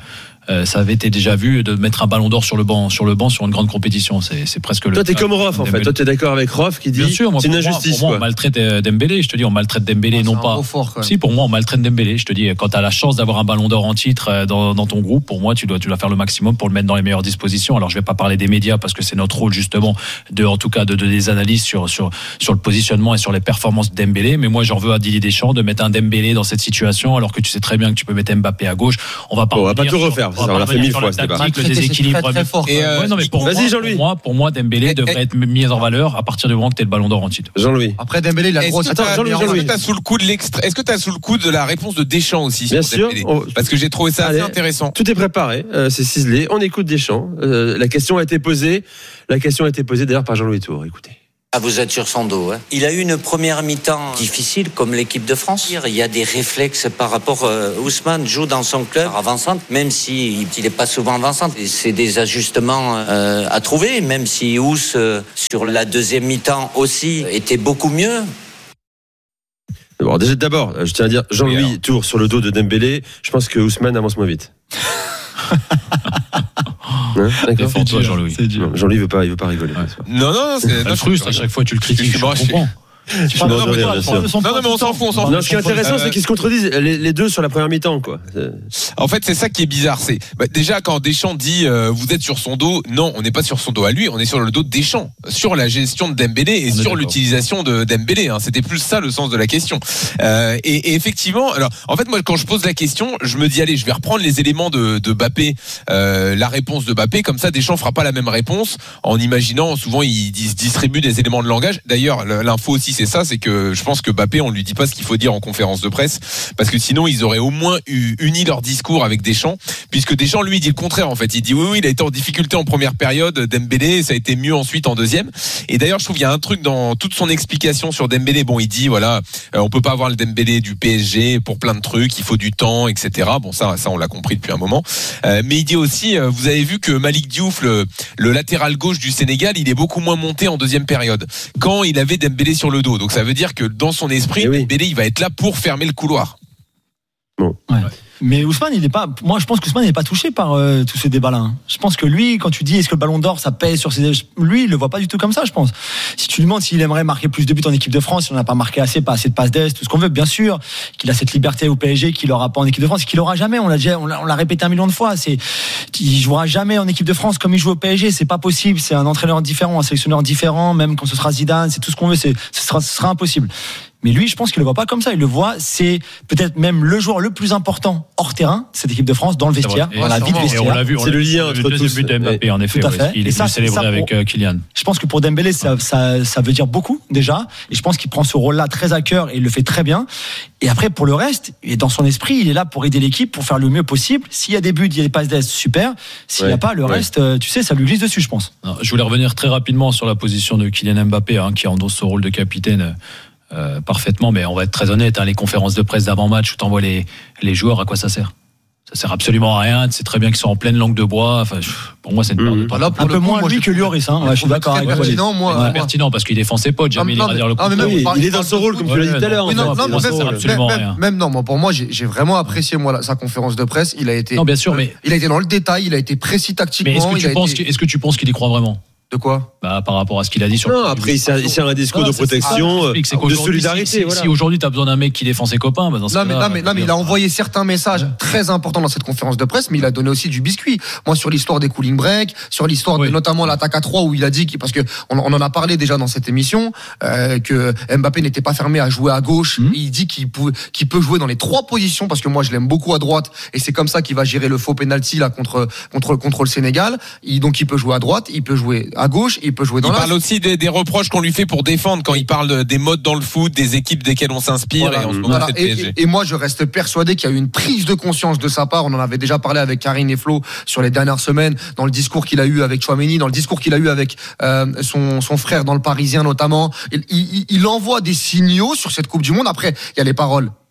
Speaker 12: euh, ça avait été déjà vu de mettre un ballon d'or sur le banc, sur le banc sur une grande compétition. C'est, c'est presque le.
Speaker 7: Toi, t'es comme Rof en fait. Toi, t'es d'accord avec Rof qui dit
Speaker 12: Bien sûr, moi,
Speaker 7: c'est une
Speaker 12: pour moi-
Speaker 7: injustice.
Speaker 12: Pour moi,
Speaker 7: quoi.
Speaker 12: on maltraite euh, Dembélé. Je te dis, on maltraite Dembélé, non
Speaker 8: c'est un
Speaker 12: pas.
Speaker 8: gros fort, quand même.
Speaker 12: Si, pour moi, on maltraite Dembélé. Je te dis, quand t'as la chance d'avoir un ballon d'or en titre euh, dans, dans ton groupe, pour moi, tu dois, tu dois faire le maximum pour le mettre dans les meilleures dispositions. Alors, je vais pas parler des médias parce que c'est notre rôle justement de, en tout cas, de, de des analyses sur sur sur le positionnement et sur les performances de Dembélé. Mais moi, j'en veux à Didier Deschamps de mettre un Dembélé dans cette situation, alors que tu sais très bien que tu peux mettre Mbappé à gauche. On va pas.
Speaker 7: Bon, on va pas
Speaker 12: revenir
Speaker 7: tout
Speaker 12: sur-
Speaker 7: refaire,
Speaker 12: va
Speaker 7: ça, on
Speaker 12: pas
Speaker 7: l'a fait
Speaker 12: revenir
Speaker 7: mille
Speaker 12: sur
Speaker 7: fois,
Speaker 12: la
Speaker 7: ce débat.
Speaker 12: tactique, le
Speaker 8: Maltraité, c'est
Speaker 12: déséquilibre.
Speaker 8: très, très fort,
Speaker 12: Et, euh,
Speaker 11: quoi.
Speaker 12: ouais, non, mais pour
Speaker 7: Vas-y,
Speaker 12: moi,
Speaker 7: Jean-Louis.
Speaker 12: Pour moi, pour moi, Dembélé
Speaker 11: Eh,
Speaker 12: devrait
Speaker 11: eh.
Speaker 12: être mis en valeur à partir du moment que tu es le ballon d'or en titre.
Speaker 7: Jean-Louis.
Speaker 8: Après Dembélé, il a
Speaker 11: Est-ce
Speaker 8: grosse.
Speaker 11: que
Speaker 7: Attends,
Speaker 11: t'as-
Speaker 7: Jean-Louis,
Speaker 11: est-ce
Speaker 7: Jean-Louis.
Speaker 11: que t'as sous le coup de l'extrait, est-ce que t'as sous le coup de la réponse de Deschamps aussi
Speaker 7: Bien
Speaker 11: sur
Speaker 7: sûr.
Speaker 11: Dembélé
Speaker 7: on-
Speaker 11: Parce que j'ai trouvé ça
Speaker 7: Allez.
Speaker 11: assez intéressant.
Speaker 7: Tout est préparé, euh, c'est ciselé. On écoute Deschamps. Euh, la question a été posée. La question a été posée d'ailleurs par Jean-Louis Tour. Écoutez.
Speaker 15: Ah, vous êtes sur son dos. Hein. Il a eu une première mi-temps difficile comme l'équipe de France. Il y a des réflexes par rapport. Euh, Ousmane joue dans son club avançante, même si il n'est pas souvent avançante. Et c'est des ajustements euh, à trouver, même si Ous euh, sur la deuxième mi-temps aussi était beaucoup mieux.
Speaker 7: Bon, déjà, d'abord, je tiens à dire Jean-Louis
Speaker 11: Oui,
Speaker 7: Tour sur le dos de Dembélé. Je pense que Ousmane avance moins vite. Hein, d'accord.
Speaker 12: Défends-toi, Jean-Louis.
Speaker 7: Non, Jean-Louis veut pas, il veut pas rigoler.
Speaker 12: Ouais.
Speaker 11: Non, non, non, c'est,
Speaker 12: Ça
Speaker 11: non,
Speaker 12: me
Speaker 11: je-
Speaker 12: frustre à chaque fois, tu le critiques.
Speaker 11: Je
Speaker 12: Je
Speaker 11: suis moche.
Speaker 12: comprends.
Speaker 7: Non, non,
Speaker 11: non,
Speaker 7: mais
Speaker 11: non,
Speaker 7: bien sûr.
Speaker 11: non, non, mais on s'en fout, on s'en fout.
Speaker 7: Non, ce qui est intéressant,
Speaker 11: Euh,
Speaker 7: c'est qu'ils se contredisent les, les deux sur la première mi-temps, quoi. C'est-
Speaker 11: En fait, c'est ça qui est bizarre. C'est bah, déjà quand Deschamps dit euh, vous êtes sur son dos. Non, on n'est pas sur son dos à lui. On est sur le dos de Deschamps, sur la gestion de Dembélé et
Speaker 12: On est
Speaker 11: sur
Speaker 12: d'accord.
Speaker 11: l'utilisation de Dembélé. Hein. C'était plus ça le sens de la question. Euh, et, et effectivement, alors en fait, moi, quand je pose la question, je me dis allez, je vais reprendre les éléments de, de Mbappé, euh, la réponse de Mbappé. Comme ça, Deschamps fera pas la même réponse en imaginant. Souvent, il, il se distribue des éléments de langage. D'ailleurs, l'info aussi, c'est ça, c'est que je pense que Mbappé, on lui dit pas ce qu'il faut dire en conférence de presse, parce que sinon ils auraient au moins eu, uni leur discours avec Deschamps, puisque Deschamps lui dit le contraire en fait. Il dit oui oui, il a été en difficulté en première période, Dembélé, ça a été mieux ensuite en deuxième. Et d'ailleurs je trouve qu'il y a un truc dans toute son explication sur Dembélé. Bon, il dit voilà, euh, on peut pas avoir le Dembélé du P S G pour plein de trucs, il faut du temps, et cetera. Bon ça, ça on l'a compris depuis un moment. Euh, mais il dit aussi, euh, vous avez vu que Malik Diouf, le, le latéral gauche du Sénégal, il est beaucoup moins monté en deuxième période quand il avait Dembélé sur le dos. Donc ça veut dire que dans son esprit,
Speaker 7: oui.
Speaker 11: Dembélé, il va être là pour fermer le couloir.
Speaker 7: Bon.
Speaker 9: Ouais. Mais Ousmane, il est pas. Moi, je pense qu'Ousmane n'est pas touché par euh, tous ces débats-là. hein. Je pense que lui, quand tu dis est-ce que le Ballon d'Or ça pèse sur ses, lui, il le voit pas du tout comme ça. Je pense. Si tu lui demandes s'il aimerait marquer plus de buts en équipe de France, il n'en a pas marqué assez, pas assez de passes d'est, tout ce qu'on veut, bien sûr, qu'il a cette liberté au P S G qu'il aura pas en équipe de France, qu'il aura jamais. On l'a déjà, on l'a, on l'a répété un million de fois. C'est, il jouera jamais en équipe de France comme il joue au P S G. C'est pas possible. C'est un entraîneur différent, un sélectionneur différent. Même quand ce sera Zidane, c'est tout ce qu'on veut. C'est, ce sera, ce sera impossible. Mais lui, je pense qu'il le voit pas comme ça. Il le voit, c'est peut-être même le joueur le plus important hors terrain, cette équipe de France, dans le vestiaire, dans la vie de
Speaker 12: Et
Speaker 9: vestiaire.
Speaker 12: on l'a vu, on
Speaker 7: C'est
Speaker 12: l'a
Speaker 7: le
Speaker 12: vu
Speaker 7: lien
Speaker 12: sur
Speaker 7: entre
Speaker 12: le deuxième
Speaker 7: tous.
Speaker 12: but de Mbappé, en effet.
Speaker 9: Tout à
Speaker 12: ouais.
Speaker 9: fait.
Speaker 12: Il
Speaker 9: Et
Speaker 12: est
Speaker 9: ça,
Speaker 12: venu célébrer
Speaker 9: ça, pour-
Speaker 12: avec euh, Kylian.
Speaker 9: Je pense que pour Dembélé, ça, ça, ça veut dire beaucoup déjà. Et je pense qu'il prend ce rôle-là très à cœur et il le fait très bien. Et après, pour le reste, et dans son esprit, il est là pour aider l'équipe, pour faire le mieux possible. S'il y a des buts, il y a des passes d'est, super. S'il n'y a
Speaker 7: Ouais.
Speaker 9: pas, le
Speaker 7: Ouais.
Speaker 9: reste, euh, tu sais, ça lui glisse dessus, je pense.
Speaker 12: Non, je voulais revenir très rapidement sur la position de Kylian Mbappé, hein, qui endosse ce rôle de capitaine euh, parfaitement. Mais on va être très honnête, hein, les conférences de presse d'avant-match où t'envoies les, les joueurs, à quoi ça sert? Ça sert absolument à rien. C'est très bien qu'ils sont en pleine langue de bois. Enfin, pour moi, c'est une perte de temps.
Speaker 8: Voilà, pour
Speaker 9: Un
Speaker 8: le
Speaker 9: peu
Speaker 8: coup,
Speaker 9: moins
Speaker 8: moi,
Speaker 9: lui
Speaker 8: je
Speaker 9: que Lloris. Hein. Ouais, je suis d'accord
Speaker 8: très
Speaker 9: avec toi.
Speaker 8: pertinent, moi.
Speaker 12: C'est
Speaker 8: moi.
Speaker 12: pertinent parce qu'il défend ses potes. Jamais il
Speaker 8: Non,
Speaker 12: ira dire le
Speaker 8: ah, mais
Speaker 12: contraire.
Speaker 8: même,
Speaker 7: Oui,
Speaker 8: on parle-
Speaker 7: il est dans son rôle, comme tu l'as dit tout à l'heure.
Speaker 8: Oui,
Speaker 7: en
Speaker 8: non,
Speaker 7: fait.
Speaker 8: non,
Speaker 7: Il est
Speaker 8: mais
Speaker 7: dans
Speaker 8: même,
Speaker 7: son rôle.
Speaker 12: absolument
Speaker 8: même-
Speaker 12: rien.
Speaker 8: même non, moi, pour moi, j'ai j'ai vraiment apprécié moi la- sa conférence de presse. Il a été,
Speaker 12: Non, bien sûr, mais-
Speaker 8: il a été dans le détail, il a été précis
Speaker 12: Mais
Speaker 8: tactiquement.
Speaker 12: est-ce que
Speaker 8: il
Speaker 12: tu
Speaker 8: a
Speaker 12: penses,
Speaker 8: été-
Speaker 12: qu'il- est-ce que tu penses qu'il y croit vraiment?
Speaker 8: de quoi?
Speaker 12: Bah, par rapport à ce qu'il a dit sur
Speaker 7: Non,
Speaker 12: le
Speaker 7: après, il sert, il sert un discours
Speaker 12: Non,
Speaker 7: de
Speaker 12: c'est ça,
Speaker 7: protection,
Speaker 12: j'explique, c'est
Speaker 7: euh, de
Speaker 12: qu'aujourd'hui,
Speaker 7: solidarité.
Speaker 12: Si, si,
Speaker 7: voilà.
Speaker 12: si aujourd'hui tu as besoin d'un mec qui défend ses copains, bah dans ce
Speaker 8: Non mais,
Speaker 12: cas-là,
Speaker 8: non, mais, non, mais il a envoyé certains messages très importants dans cette conférence de presse, mais il a donné aussi du biscuit. Moi, sur l'histoire des cooling breaks, sur l'histoire
Speaker 12: Oui.
Speaker 8: de notamment l'attaque à trois, où il a dit, qu'il- parce que on, on en a parlé déjà dans cette émission, euh, que Mbappé n'était pas fermé à jouer à gauche.
Speaker 12: Mhm.
Speaker 8: Il dit qu'il peut, qu'il peut jouer dans les trois positions, parce que moi, je l'aime beaucoup à droite, et c'est comme ça qu'il va gérer le faux penalty là contre contre contre le Sénégal. Il, donc, il peut jouer à droite, il peut jouer à gauche, il peut jouer dans
Speaker 11: Il
Speaker 8: la.
Speaker 11: parle aussi des, des reproches qu'on lui fait pour défendre quand il parle de- des modes dans le foot, des équipes desquelles on s'inspire.
Speaker 8: Voilà.
Speaker 11: Et en ce moment,
Speaker 8: Voilà.
Speaker 11: c'est le
Speaker 8: Et,
Speaker 11: P S G.
Speaker 8: et- et moi, je reste persuadé qu'il y a eu une prise de conscience de sa part. On en avait déjà parlé avec Karine et Flo sur les dernières semaines, dans le discours qu'il a eu avec Chouameni, dans le discours qu'il a eu avec euh, son, son frère dans le Parisien notamment. Il, il, il envoie des signaux sur cette Coupe du Monde. Après, il y a les paroles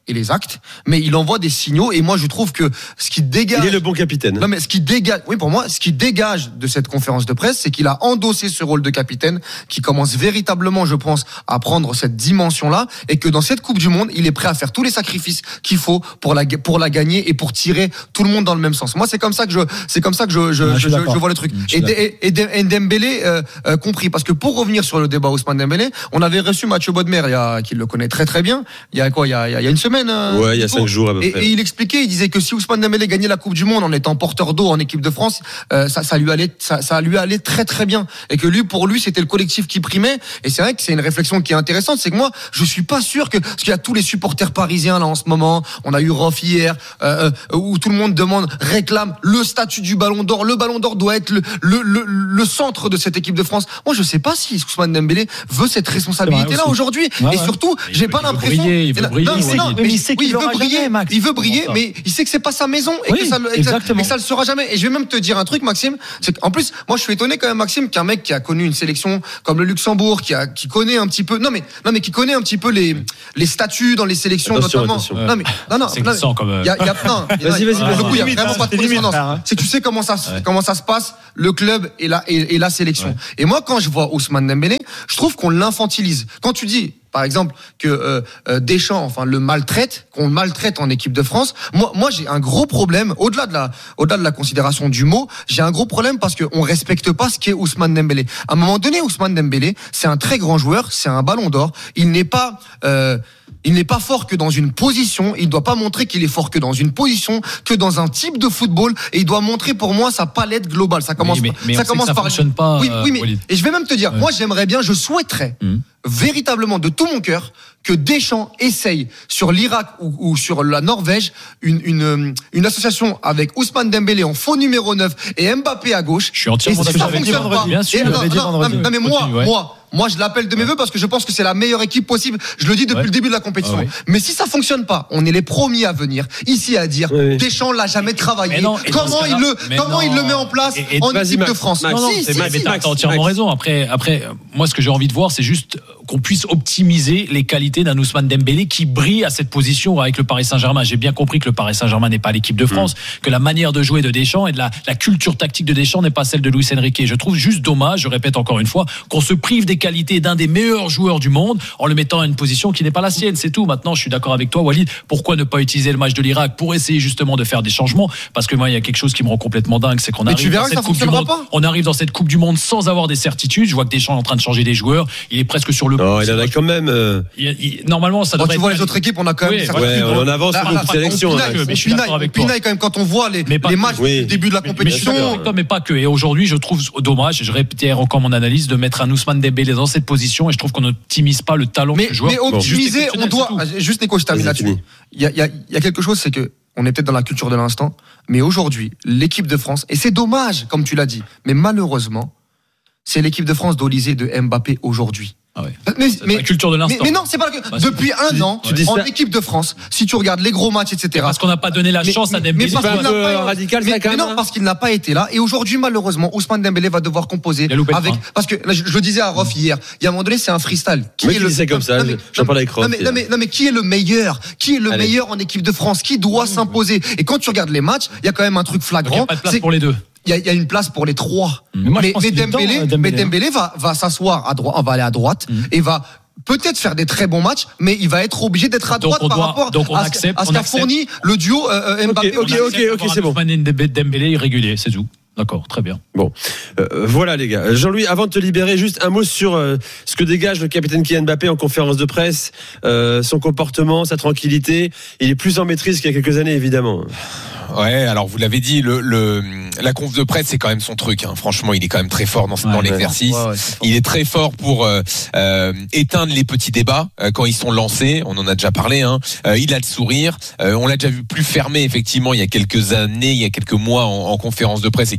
Speaker 8: et les actes, mais il envoie des signaux et moi je trouve que ce qui dégage.
Speaker 7: Il est le bon capitaine.
Speaker 8: Non mais ce qui dégage, oui pour moi, ce qui dégage de cette conférence de presse, c'est qu'il a endossé ce rôle de capitaine, qui commence véritablement, je pense, à prendre cette dimension-là, et que dans cette Coupe du Monde, il est prêt à faire tous les sacrifices qu'il faut pour la pour la gagner et pour tirer tout le monde dans le même sens. Moi c'est comme ça que je c'est comme ça que je je,
Speaker 9: ouais,
Speaker 8: je, je, je vois le truc.
Speaker 9: Mmh,
Speaker 8: et, et, et, et Dembélé euh, euh, compris, parce que pour revenir sur le débat Ousmane Dembélé, on avait reçu Mathieu Bodmer, il y a, qui le connaît très très bien. Il y a quoi, il y a, il y a une semaine. Euh,
Speaker 7: ouais, il y a cinq jours à peu
Speaker 8: et,
Speaker 7: près.
Speaker 8: Et il expliquait, il disait que si Ousmane Dembélé gagnait la Coupe du Monde en étant porteur d'eau en équipe de France, euh, ça, ça lui allait, ça, ça lui allait très très bien. Et que lui, pour lui, c'était le collectif qui primait. Et c'est vrai que c'est une réflexion qui est intéressante. C'est que moi, je suis pas sûr que, parce qu'il y a tous les supporters parisiens là en ce moment. On a eu Rof hier, euh, où tout le monde demande, réclame le statut du Ballon d'Or. Le Ballon d'Or doit être le, le, le, le centre de cette équipe de France. Moi, je sais pas si Ousmane Dembélé veut cette responsabilité-là aujourd'hui.
Speaker 9: Ouais,
Speaker 8: et
Speaker 9: ouais.
Speaker 8: surtout,
Speaker 9: Il
Speaker 8: j'ai
Speaker 9: veut-
Speaker 8: pas
Speaker 9: il veut
Speaker 8: l'impression.
Speaker 9: briller, il veut
Speaker 8: Non,
Speaker 9: briller,
Speaker 8: non,
Speaker 9: il
Speaker 8: non,
Speaker 9: veut
Speaker 8: mais
Speaker 9: briller.
Speaker 8: il
Speaker 9: Il sait qu'il
Speaker 8: oui, il veut
Speaker 9: l'aura
Speaker 8: briller,
Speaker 9: jamais, Max.
Speaker 8: il veut briller,
Speaker 9: Comment ça
Speaker 8: mais il sait que c'est pas sa maison et
Speaker 9: Oui,
Speaker 8: que ça, le- et que ça-
Speaker 9: exactement.
Speaker 8: et que ça le sera jamais. Et je vais même te dire un truc, Maxime, c'est qu'en plus, moi, je suis étonné quand même, Maxime, qu'un mec qui a connu une sélection comme le Luxembourg, qui a, qui connaît un petit peu, non mais, non mais qui connaît un petit peu les, les statuts dans les sélections,
Speaker 7: Attention,
Speaker 8: notamment.
Speaker 7: attention.
Speaker 8: Non mais, non, non,
Speaker 12: C'est
Speaker 8: non,
Speaker 12: glissant comme.
Speaker 8: il y a, il y a, non, il y a-
Speaker 7: Vas-y, vas-y,
Speaker 8: pour
Speaker 7: vas-y.
Speaker 8: le coup, il y a
Speaker 3: Limite,
Speaker 8: vraiment
Speaker 3: hein,
Speaker 8: pas de
Speaker 3: c'est limite,
Speaker 8: condescendance.
Speaker 3: hein.
Speaker 8: C'est que tu sais comment ça, se-
Speaker 12: Ouais.
Speaker 8: comment ça se passe, le club et la, et, et la sélection. Et moi, quand je vois Ousmane Dembélé, je trouve qu'on l'infantilise. Quand tu dis, par exemple, que euh, euh, Deschamps, enfin, le maltraite, qu'on le maltraite en équipe de France, moi, moi, j'ai un gros problème, au-delà de la, au-delà de la considération du mot, j'ai un gros problème parce qu'on respecte pas ce qu'est Ousmane Dembélé. À un moment donné, Ousmane Dembélé, c'est un très grand joueur, c'est un ballon d'or. Il n'est pas, euh, il n'est pas fort que dans une position. Il doit pas montrer qu'il est fort que dans une position, que dans un type de football. Et il doit montrer pour moi sa palette globale. Ça commence,
Speaker 12: Oui, mais- mais
Speaker 8: ça
Speaker 12: on sait que
Speaker 8: commence
Speaker 12: ça
Speaker 8: par.
Speaker 12: fonctionne pas,
Speaker 8: Oui, oui, mais
Speaker 12: Walid.
Speaker 8: et je vais même te dire,
Speaker 12: Ouais.
Speaker 8: moi j'aimerais bien, je souhaiterais
Speaker 12: Hum.
Speaker 8: véritablement de tout mon cœur que Deschamps essaye sur l'Irak ou, ou sur la Norvège une, une, une association avec Ousmane Dembélé en faux numéro neuf et Mbappé à gauche.
Speaker 12: Je suis entièrement
Speaker 8: Et si
Speaker 12: d'accord
Speaker 8: ça
Speaker 12: avec
Speaker 8: fonctionne
Speaker 12: toi.
Speaker 8: pas,
Speaker 12: Bien sûr,
Speaker 8: et-
Speaker 12: je
Speaker 8: non,
Speaker 12: l'avais dit
Speaker 8: non,
Speaker 12: vendredi.
Speaker 8: non, mais moi,
Speaker 12: Continue, ouais.
Speaker 8: moi, moi, je l'appelle de mes vœux parce que je pense que c'est la meilleure équipe possible. Je le dis depuis
Speaker 12: Ouais.
Speaker 8: le début de la compétition.
Speaker 12: Ah oui.
Speaker 8: Mais si ça fonctionne pas, on est les premiers à venir ici à dire
Speaker 7: Oui, oui.
Speaker 8: Deschamps l'a jamais travaillé.
Speaker 12: Mais non, et dans
Speaker 8: comment
Speaker 12: ce
Speaker 8: il
Speaker 12: cas-là-
Speaker 8: le,
Speaker 12: mais
Speaker 8: comment
Speaker 12: non.
Speaker 8: il le met en place
Speaker 12: Et- et
Speaker 8: en
Speaker 7: vas-y,
Speaker 8: équipe
Speaker 7: Max,
Speaker 8: de France?
Speaker 7: Max,
Speaker 8: Non,
Speaker 7: c'est
Speaker 8: si, si,
Speaker 7: Max,
Speaker 8: si.
Speaker 12: Mais t'as entièrement
Speaker 7: Max.
Speaker 12: raison. Après, après, moi, ce que j'ai envie de voir, c'est juste qu'on puisse optimiser les qualités d'un Ousmane Dembélé qui brille à cette position avec le Paris Saint-Germain. J'ai bien compris que le Paris Saint-Germain n'est pas l'équipe de France, que la manière de jouer de Deschamps et de la, la culture tactique de Deschamps n'est pas celle de Luis Enrique. Je trouve juste dommage, je répète encore une fois, qu'on se prive des qualités d'un des meilleurs joueurs du monde en le mettant à une position qui n'est pas la sienne. C'est tout. Maintenant, je suis d'accord avec toi, Walid. Pourquoi ne pas utiliser le match de l'Irak pour essayer justement de faire des changements? Parce que moi, il y a quelque chose qui me rend complètement dingue, c'est qu'on
Speaker 8: Mais
Speaker 12: arrive
Speaker 8: tu verras
Speaker 12: dans
Speaker 8: que
Speaker 12: cette
Speaker 8: ça
Speaker 12: Coupe du
Speaker 8: fonctionnera
Speaker 12: Monde.
Speaker 8: pas.
Speaker 12: On arrive dans cette Coupe du Monde sans avoir des certitudes. Je vois que Deschamps est en train de changer des joueurs. Il est presque sur le.
Speaker 7: Non, il en a quand même. euh,
Speaker 12: Il- il- normalement, ça
Speaker 8: Quand
Speaker 12: devrait
Speaker 8: tu
Speaker 12: être-
Speaker 8: vois les autres équipes, on a quand même
Speaker 12: Oui,
Speaker 8: des
Speaker 12: ouais,
Speaker 8: certitudes.
Speaker 7: on en avance
Speaker 8: Là,
Speaker 7: sur
Speaker 8: là,
Speaker 7: beaucoup de
Speaker 8: on
Speaker 7: sélections,
Speaker 8: pinaille,
Speaker 7: là.
Speaker 8: on
Speaker 12: Mais je suis
Speaker 8: pinaille,
Speaker 12: d'accord avec
Speaker 8: on pinaille
Speaker 12: toi.
Speaker 8: quand même quand on voit les,
Speaker 12: Mais pas
Speaker 8: les
Speaker 12: que.
Speaker 8: matchs
Speaker 7: Oui.
Speaker 8: du début de la
Speaker 12: Mais- mais je suis d'accord
Speaker 8: compétition.
Speaker 12: avec toi, mais pas que. Et aujourd'hui, je trouve dommage, et je réitère encore mon analyse, de mettre un Ousmane Dembélé dans cette position, et je trouve qu'on n'optimise pas le talent
Speaker 8: Mais,
Speaker 12: de ce joueur.
Speaker 8: mais
Speaker 12: Bon.
Speaker 8: optimiser,
Speaker 12: Juste
Speaker 8: on doit.
Speaker 12: exceptionnel,
Speaker 8: Juste Nico, je termine
Speaker 7: Vas-y,
Speaker 8: là-dessus.
Speaker 7: fini.
Speaker 8: Il y a, il y, a, il y a quelque chose, c'est que on est peut-être dans la culture de l'instant, mais aujourd'hui, l'équipe de France, et c'est dommage, comme tu l'as dit, mais malheureusement, c'est l'équipe de France d'Olysée de Mbappé aujourd'hui.
Speaker 12: Ah ouais.
Speaker 8: Mais,
Speaker 12: C'est la culture de
Speaker 8: mais,
Speaker 12: l'instant.
Speaker 8: mais non, c'est pas la
Speaker 12: Bah,
Speaker 8: depuis
Speaker 12: c'est-
Speaker 8: un an
Speaker 7: tu dis
Speaker 8: en
Speaker 7: ça-
Speaker 8: équipe de France. Si tu regardes les gros matchs, et cetera.
Speaker 12: Parce qu'on n'a pas donné la
Speaker 8: Mais-
Speaker 12: chance à
Speaker 8: mais-
Speaker 12: Dembélé.
Speaker 8: mais parce
Speaker 7: C'est
Speaker 8: qu'il
Speaker 7: un
Speaker 8: n'a
Speaker 7: peu
Speaker 8: pas-
Speaker 7: radical,
Speaker 8: mais-
Speaker 7: ça, quand
Speaker 8: mais
Speaker 7: même,
Speaker 8: non,
Speaker 7: hein.
Speaker 8: parce qu'il n'a pas été là. Et aujourd'hui, malheureusement, Ousmane Dembélé va devoir composer
Speaker 12: Il a loupé le
Speaker 8: avec.
Speaker 12: train.
Speaker 8: Parce que là, je, je le disais à Rof hier. Il y a un moment donné, c'est un freestyle. Qui
Speaker 7: Le mec,
Speaker 8: est
Speaker 7: il
Speaker 8: le
Speaker 7: dit ça comme ça,
Speaker 8: non, mais-
Speaker 7: j'en parlais avec Rof
Speaker 8: Non mais,
Speaker 7: hier.
Speaker 8: non, mais, non, mais qui est le meilleur? Qui est le
Speaker 7: Allez.
Speaker 8: meilleur en équipe de France? Qui doit s'imposer? Et quand tu regardes les matchs, il y a quand même un truc
Speaker 12: Donc, il n'y
Speaker 8: flagrant.
Speaker 12: a pas de place
Speaker 8: c'est-
Speaker 12: pour les deux.
Speaker 8: il y, a, il y a une place pour les trois.
Speaker 9: Mais moi, je
Speaker 8: mais,
Speaker 9: pense
Speaker 8: mais
Speaker 9: qu'il est dedans,
Speaker 8: Dembélé,
Speaker 9: euh, Dembélé,
Speaker 8: mais
Speaker 9: hein.
Speaker 8: Dembélé va, va s'asseoir à droite, on va aller à droite et va peut-être faire des très bons matchs, mais il va être obligé d'être à
Speaker 12: Donc,
Speaker 8: droite
Speaker 12: on
Speaker 8: par
Speaker 12: doit-
Speaker 8: rapport
Speaker 12: donc, on
Speaker 8: à, ce-
Speaker 12: accepte,
Speaker 8: à ce
Speaker 12: on
Speaker 8: qu'a
Speaker 12: accepte.
Speaker 8: fourni le duo euh, euh, Mbappé.
Speaker 7: ok,
Speaker 8: Olysée.
Speaker 7: ok, ok, c'est bon.
Speaker 12: Ousmane Dembélé irrégulier, c'est tout. D'accord, très bien.
Speaker 7: Bon, Euh, voilà les gars. Jean-Louis, avant de te libérer, juste un mot sur euh, ce que dégage le capitaine Kylian Mbappé en conférence de presse, euh, son comportement, sa tranquillité. Il est plus en maîtrise qu'il y a quelques années, évidemment.
Speaker 11: Ouais, alors vous l'avez dit, le, le la conf de presse c'est quand même son truc. Hein. Franchement, il est quand même très fort dans,
Speaker 12: Ouais,
Speaker 11: dans
Speaker 12: ouais.
Speaker 11: l'exercice.
Speaker 8: Ouais, ouais, c'est fort.
Speaker 11: Il est très fort pour euh, euh, éteindre les petits débats euh, quand ils sont lancés. On en a déjà parlé. Hein. Euh, il a le sourire. Euh, on l'a déjà vu plus fermé effectivement il y a quelques années, il y a quelques mois en, en conférence de presse et qui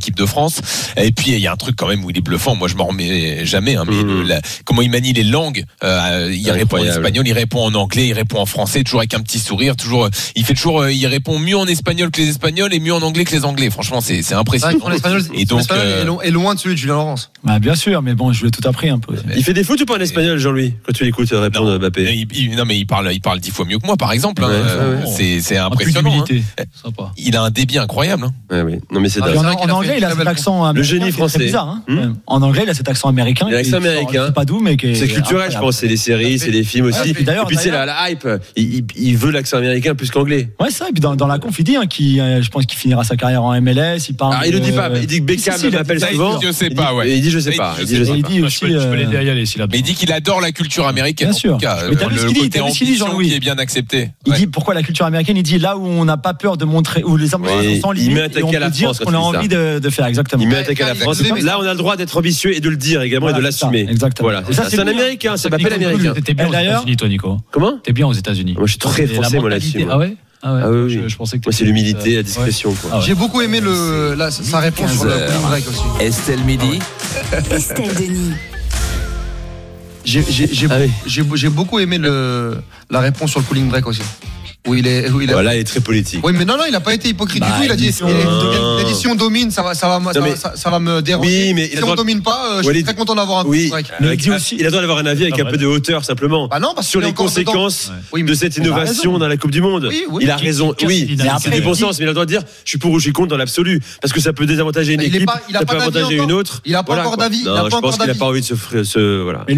Speaker 11: l'équipe de France. Et puis il y a un truc quand même où il est bluffant. Moi je m'en remets jamais. Hein, mais
Speaker 7: Mmh.
Speaker 11: le, la, comment il manie les langues. Euh, il répond en espagnol, il répond en anglais, il répond en français, toujours avec un petit sourire. Toujours, il fait toujours, il répond mieux en espagnol que les Espagnols et mieux en anglais que les Anglais. Franchement, c'est, c'est impressionnant.
Speaker 8: Ouais, l'espagnol,
Speaker 11: et donc,
Speaker 8: l'espagnol
Speaker 11: euh,
Speaker 8: est, loin, est loin de celui de Julien Laurence.
Speaker 9: Bah, bien sûr, mais bon, je l'ai tout appris un peu.
Speaker 7: Il fait des foot ou pas en espagnol, Jean-Louis, quand tu l'écoutes répondre à Mbappé?
Speaker 11: il, il, non mais il parle, il parle dix fois mieux que moi, par exemple. Hein.
Speaker 7: Ouais,
Speaker 11: Euh,
Speaker 7: ouais, ouais.
Speaker 11: c'est, c'est impressionnant. Hein.
Speaker 12: Sympa.
Speaker 11: Il a un débit incroyable. Hein.
Speaker 7: Ouais, oui. Non mais c'est
Speaker 9: Ah,
Speaker 7: dingue.
Speaker 9: en, en anglais, il a cet accent américain.
Speaker 7: Le génie
Speaker 9: qui est
Speaker 7: français.
Speaker 9: très bizarre, hein.
Speaker 7: Hmm.
Speaker 9: En anglais, il a cet accent américain.
Speaker 7: Il a l'accent
Speaker 9: qui sort-
Speaker 7: américain.
Speaker 9: Je sais pas d'où, mais qui est
Speaker 7: C'est culturel, je pense. C'est les séries, c'est les films aussi.
Speaker 9: Ouais, puis d'ailleurs-
Speaker 7: et puis c'est la, la hype. Il, il, il veut l'accent américain plus qu'anglais.
Speaker 9: Ouais, ça. Et puis dans, dans la conf, il dit hein, qu'il, euh, je pense qu'il finira sa carrière en M L S. Il parle.
Speaker 7: Ah, il le dit
Speaker 9: de-
Speaker 7: pas. Il dit que Beckham
Speaker 9: Si, si, il a
Speaker 7: m'appelle
Speaker 9: dit ça,
Speaker 7: souvent.
Speaker 11: Je sais
Speaker 7: Il
Speaker 11: pas,
Speaker 7: dit-
Speaker 11: ouais.
Speaker 7: et Il dit je sais pas. Il dit je sais
Speaker 9: Il
Speaker 7: pas.
Speaker 9: dit
Speaker 12: Je
Speaker 9: aussi.
Speaker 12: peux, je peux
Speaker 9: euh,
Speaker 12: l'aider à y aller s'il a
Speaker 11: Mais il dit qu'il adore la culture américaine.
Speaker 9: Bien
Speaker 11: en
Speaker 9: sûr.
Speaker 11: tout cas,
Speaker 9: Mais t'as vu
Speaker 11: le
Speaker 9: ce qu'il dit,
Speaker 11: côté
Speaker 9: t'as vu ce qu'il dit,
Speaker 11: ambition
Speaker 9: Jean-Louis
Speaker 11: qui est bien accepté.
Speaker 9: Il
Speaker 11: Ouais.
Speaker 9: dit pourquoi la culture américaine. Il dit là où on n'a pas peur de montrer, où les ambitions
Speaker 7: Oui,
Speaker 9: sont sans
Speaker 7: il
Speaker 9: limite,
Speaker 7: met
Speaker 9: et
Speaker 7: attaquer
Speaker 9: on
Speaker 7: à
Speaker 9: peut
Speaker 7: la
Speaker 9: dire
Speaker 7: France
Speaker 9: ce
Speaker 7: quand
Speaker 9: qu'on a
Speaker 7: il dit
Speaker 9: envie
Speaker 7: ça.
Speaker 9: de, de faire exactement.
Speaker 7: Il met attaquer à la
Speaker 8: Ouais,
Speaker 7: France.
Speaker 8: il-
Speaker 7: Là, on a le droit d'être ambitieux et de le dire également et de
Speaker 9: Voilà, c'est ça,
Speaker 7: l'assumer.
Speaker 9: exactement.
Speaker 7: Voilà.
Speaker 9: Et ça,
Speaker 7: C'est
Speaker 9: c'est
Speaker 7: un
Speaker 9: bien.
Speaker 7: américain, ça
Speaker 12: Nico,
Speaker 7: m'appelle américain.
Speaker 12: T'étais bien aux
Speaker 9: D'ailleurs-
Speaker 12: États-Unis, toi, Nico.
Speaker 7: Comment?
Speaker 12: T'es bien aux États-Unis.
Speaker 7: Moi, je suis très
Speaker 12: Et la
Speaker 7: français, moi,
Speaker 12: mentalité-
Speaker 7: là-dessus. moi.
Speaker 12: Ah ouais? Ah ouais.
Speaker 7: Ah oui,
Speaker 12: Je,
Speaker 7: oui.
Speaker 12: je pensais que
Speaker 7: Moi, c'est
Speaker 12: t'étais-
Speaker 7: l'humilité, la
Speaker 12: Ouais.
Speaker 7: discrétion. quoi.
Speaker 12: Ah ouais.
Speaker 8: J'ai beaucoup aimé le, la, sa réponse sur le
Speaker 4: quinze heures.
Speaker 8: cooling break aussi.
Speaker 4: Estelle Midi.
Speaker 16: Estelle Denis.
Speaker 8: J'ai, j'ai, j'ai,
Speaker 7: Ah oui.
Speaker 8: j'ai, j'ai beaucoup aimé le, la réponse sur le cooling break aussi. Où il est, où il a-
Speaker 7: Voilà, il est très politique.
Speaker 8: Oui, mais non, non, il a pas été hypocrite
Speaker 9: Bah,
Speaker 8: du tout. Il a dit,
Speaker 9: il
Speaker 8: il,
Speaker 9: dit-
Speaker 8: a- il a- il a dit si on domine, ça va, ça va, ça,
Speaker 7: Non, mais-
Speaker 8: va- ça, ça va me déranger.
Speaker 7: Oui, mais il
Speaker 8: si
Speaker 7: a
Speaker 8: on
Speaker 7: droit-
Speaker 8: domine pas, euh, je suis
Speaker 7: Walid-
Speaker 8: très content d'avoir un
Speaker 7: Oui,
Speaker 8: cooling break.
Speaker 9: Mais
Speaker 7: avec-
Speaker 9: il dit aussi-
Speaker 7: il a le droit d'avoir un avis avec
Speaker 12: Ah,
Speaker 7: un peu de hauteur simplement.
Speaker 8: Bah non, parce
Speaker 7: Sur
Speaker 8: qu'il est
Speaker 7: les
Speaker 8: encore dedans.
Speaker 7: conséquences
Speaker 8: Oui, mais-
Speaker 7: de cette
Speaker 9: il a
Speaker 7: innovation
Speaker 9: raison.
Speaker 7: dans la Coupe du Monde.
Speaker 8: Oui, oui.
Speaker 7: Il a raison.
Speaker 12: Qui-
Speaker 7: Oui,
Speaker 12: qui-
Speaker 7: c'est
Speaker 12: qui-
Speaker 7: c'est du bon
Speaker 9: qui-
Speaker 7: sens, mais il a le droit de dire je suis pour ou je suis contre dans l'absolu. Parce que ça peut désavantager une
Speaker 8: Il est
Speaker 7: équipe,
Speaker 8: pas- il a
Speaker 7: ça
Speaker 8: pas
Speaker 7: peut
Speaker 8: d'avis
Speaker 7: avantager
Speaker 8: encore.
Speaker 7: une autre.
Speaker 8: Il a pas
Speaker 7: Voilà,
Speaker 8: encore
Speaker 7: quoi.
Speaker 8: d'avis, il a
Speaker 7: Non,
Speaker 8: pas
Speaker 7: je
Speaker 8: encore
Speaker 7: pense qu'il a
Speaker 8: d'avis.
Speaker 7: pas envie de se. fr- se- Voilà.
Speaker 9: Mais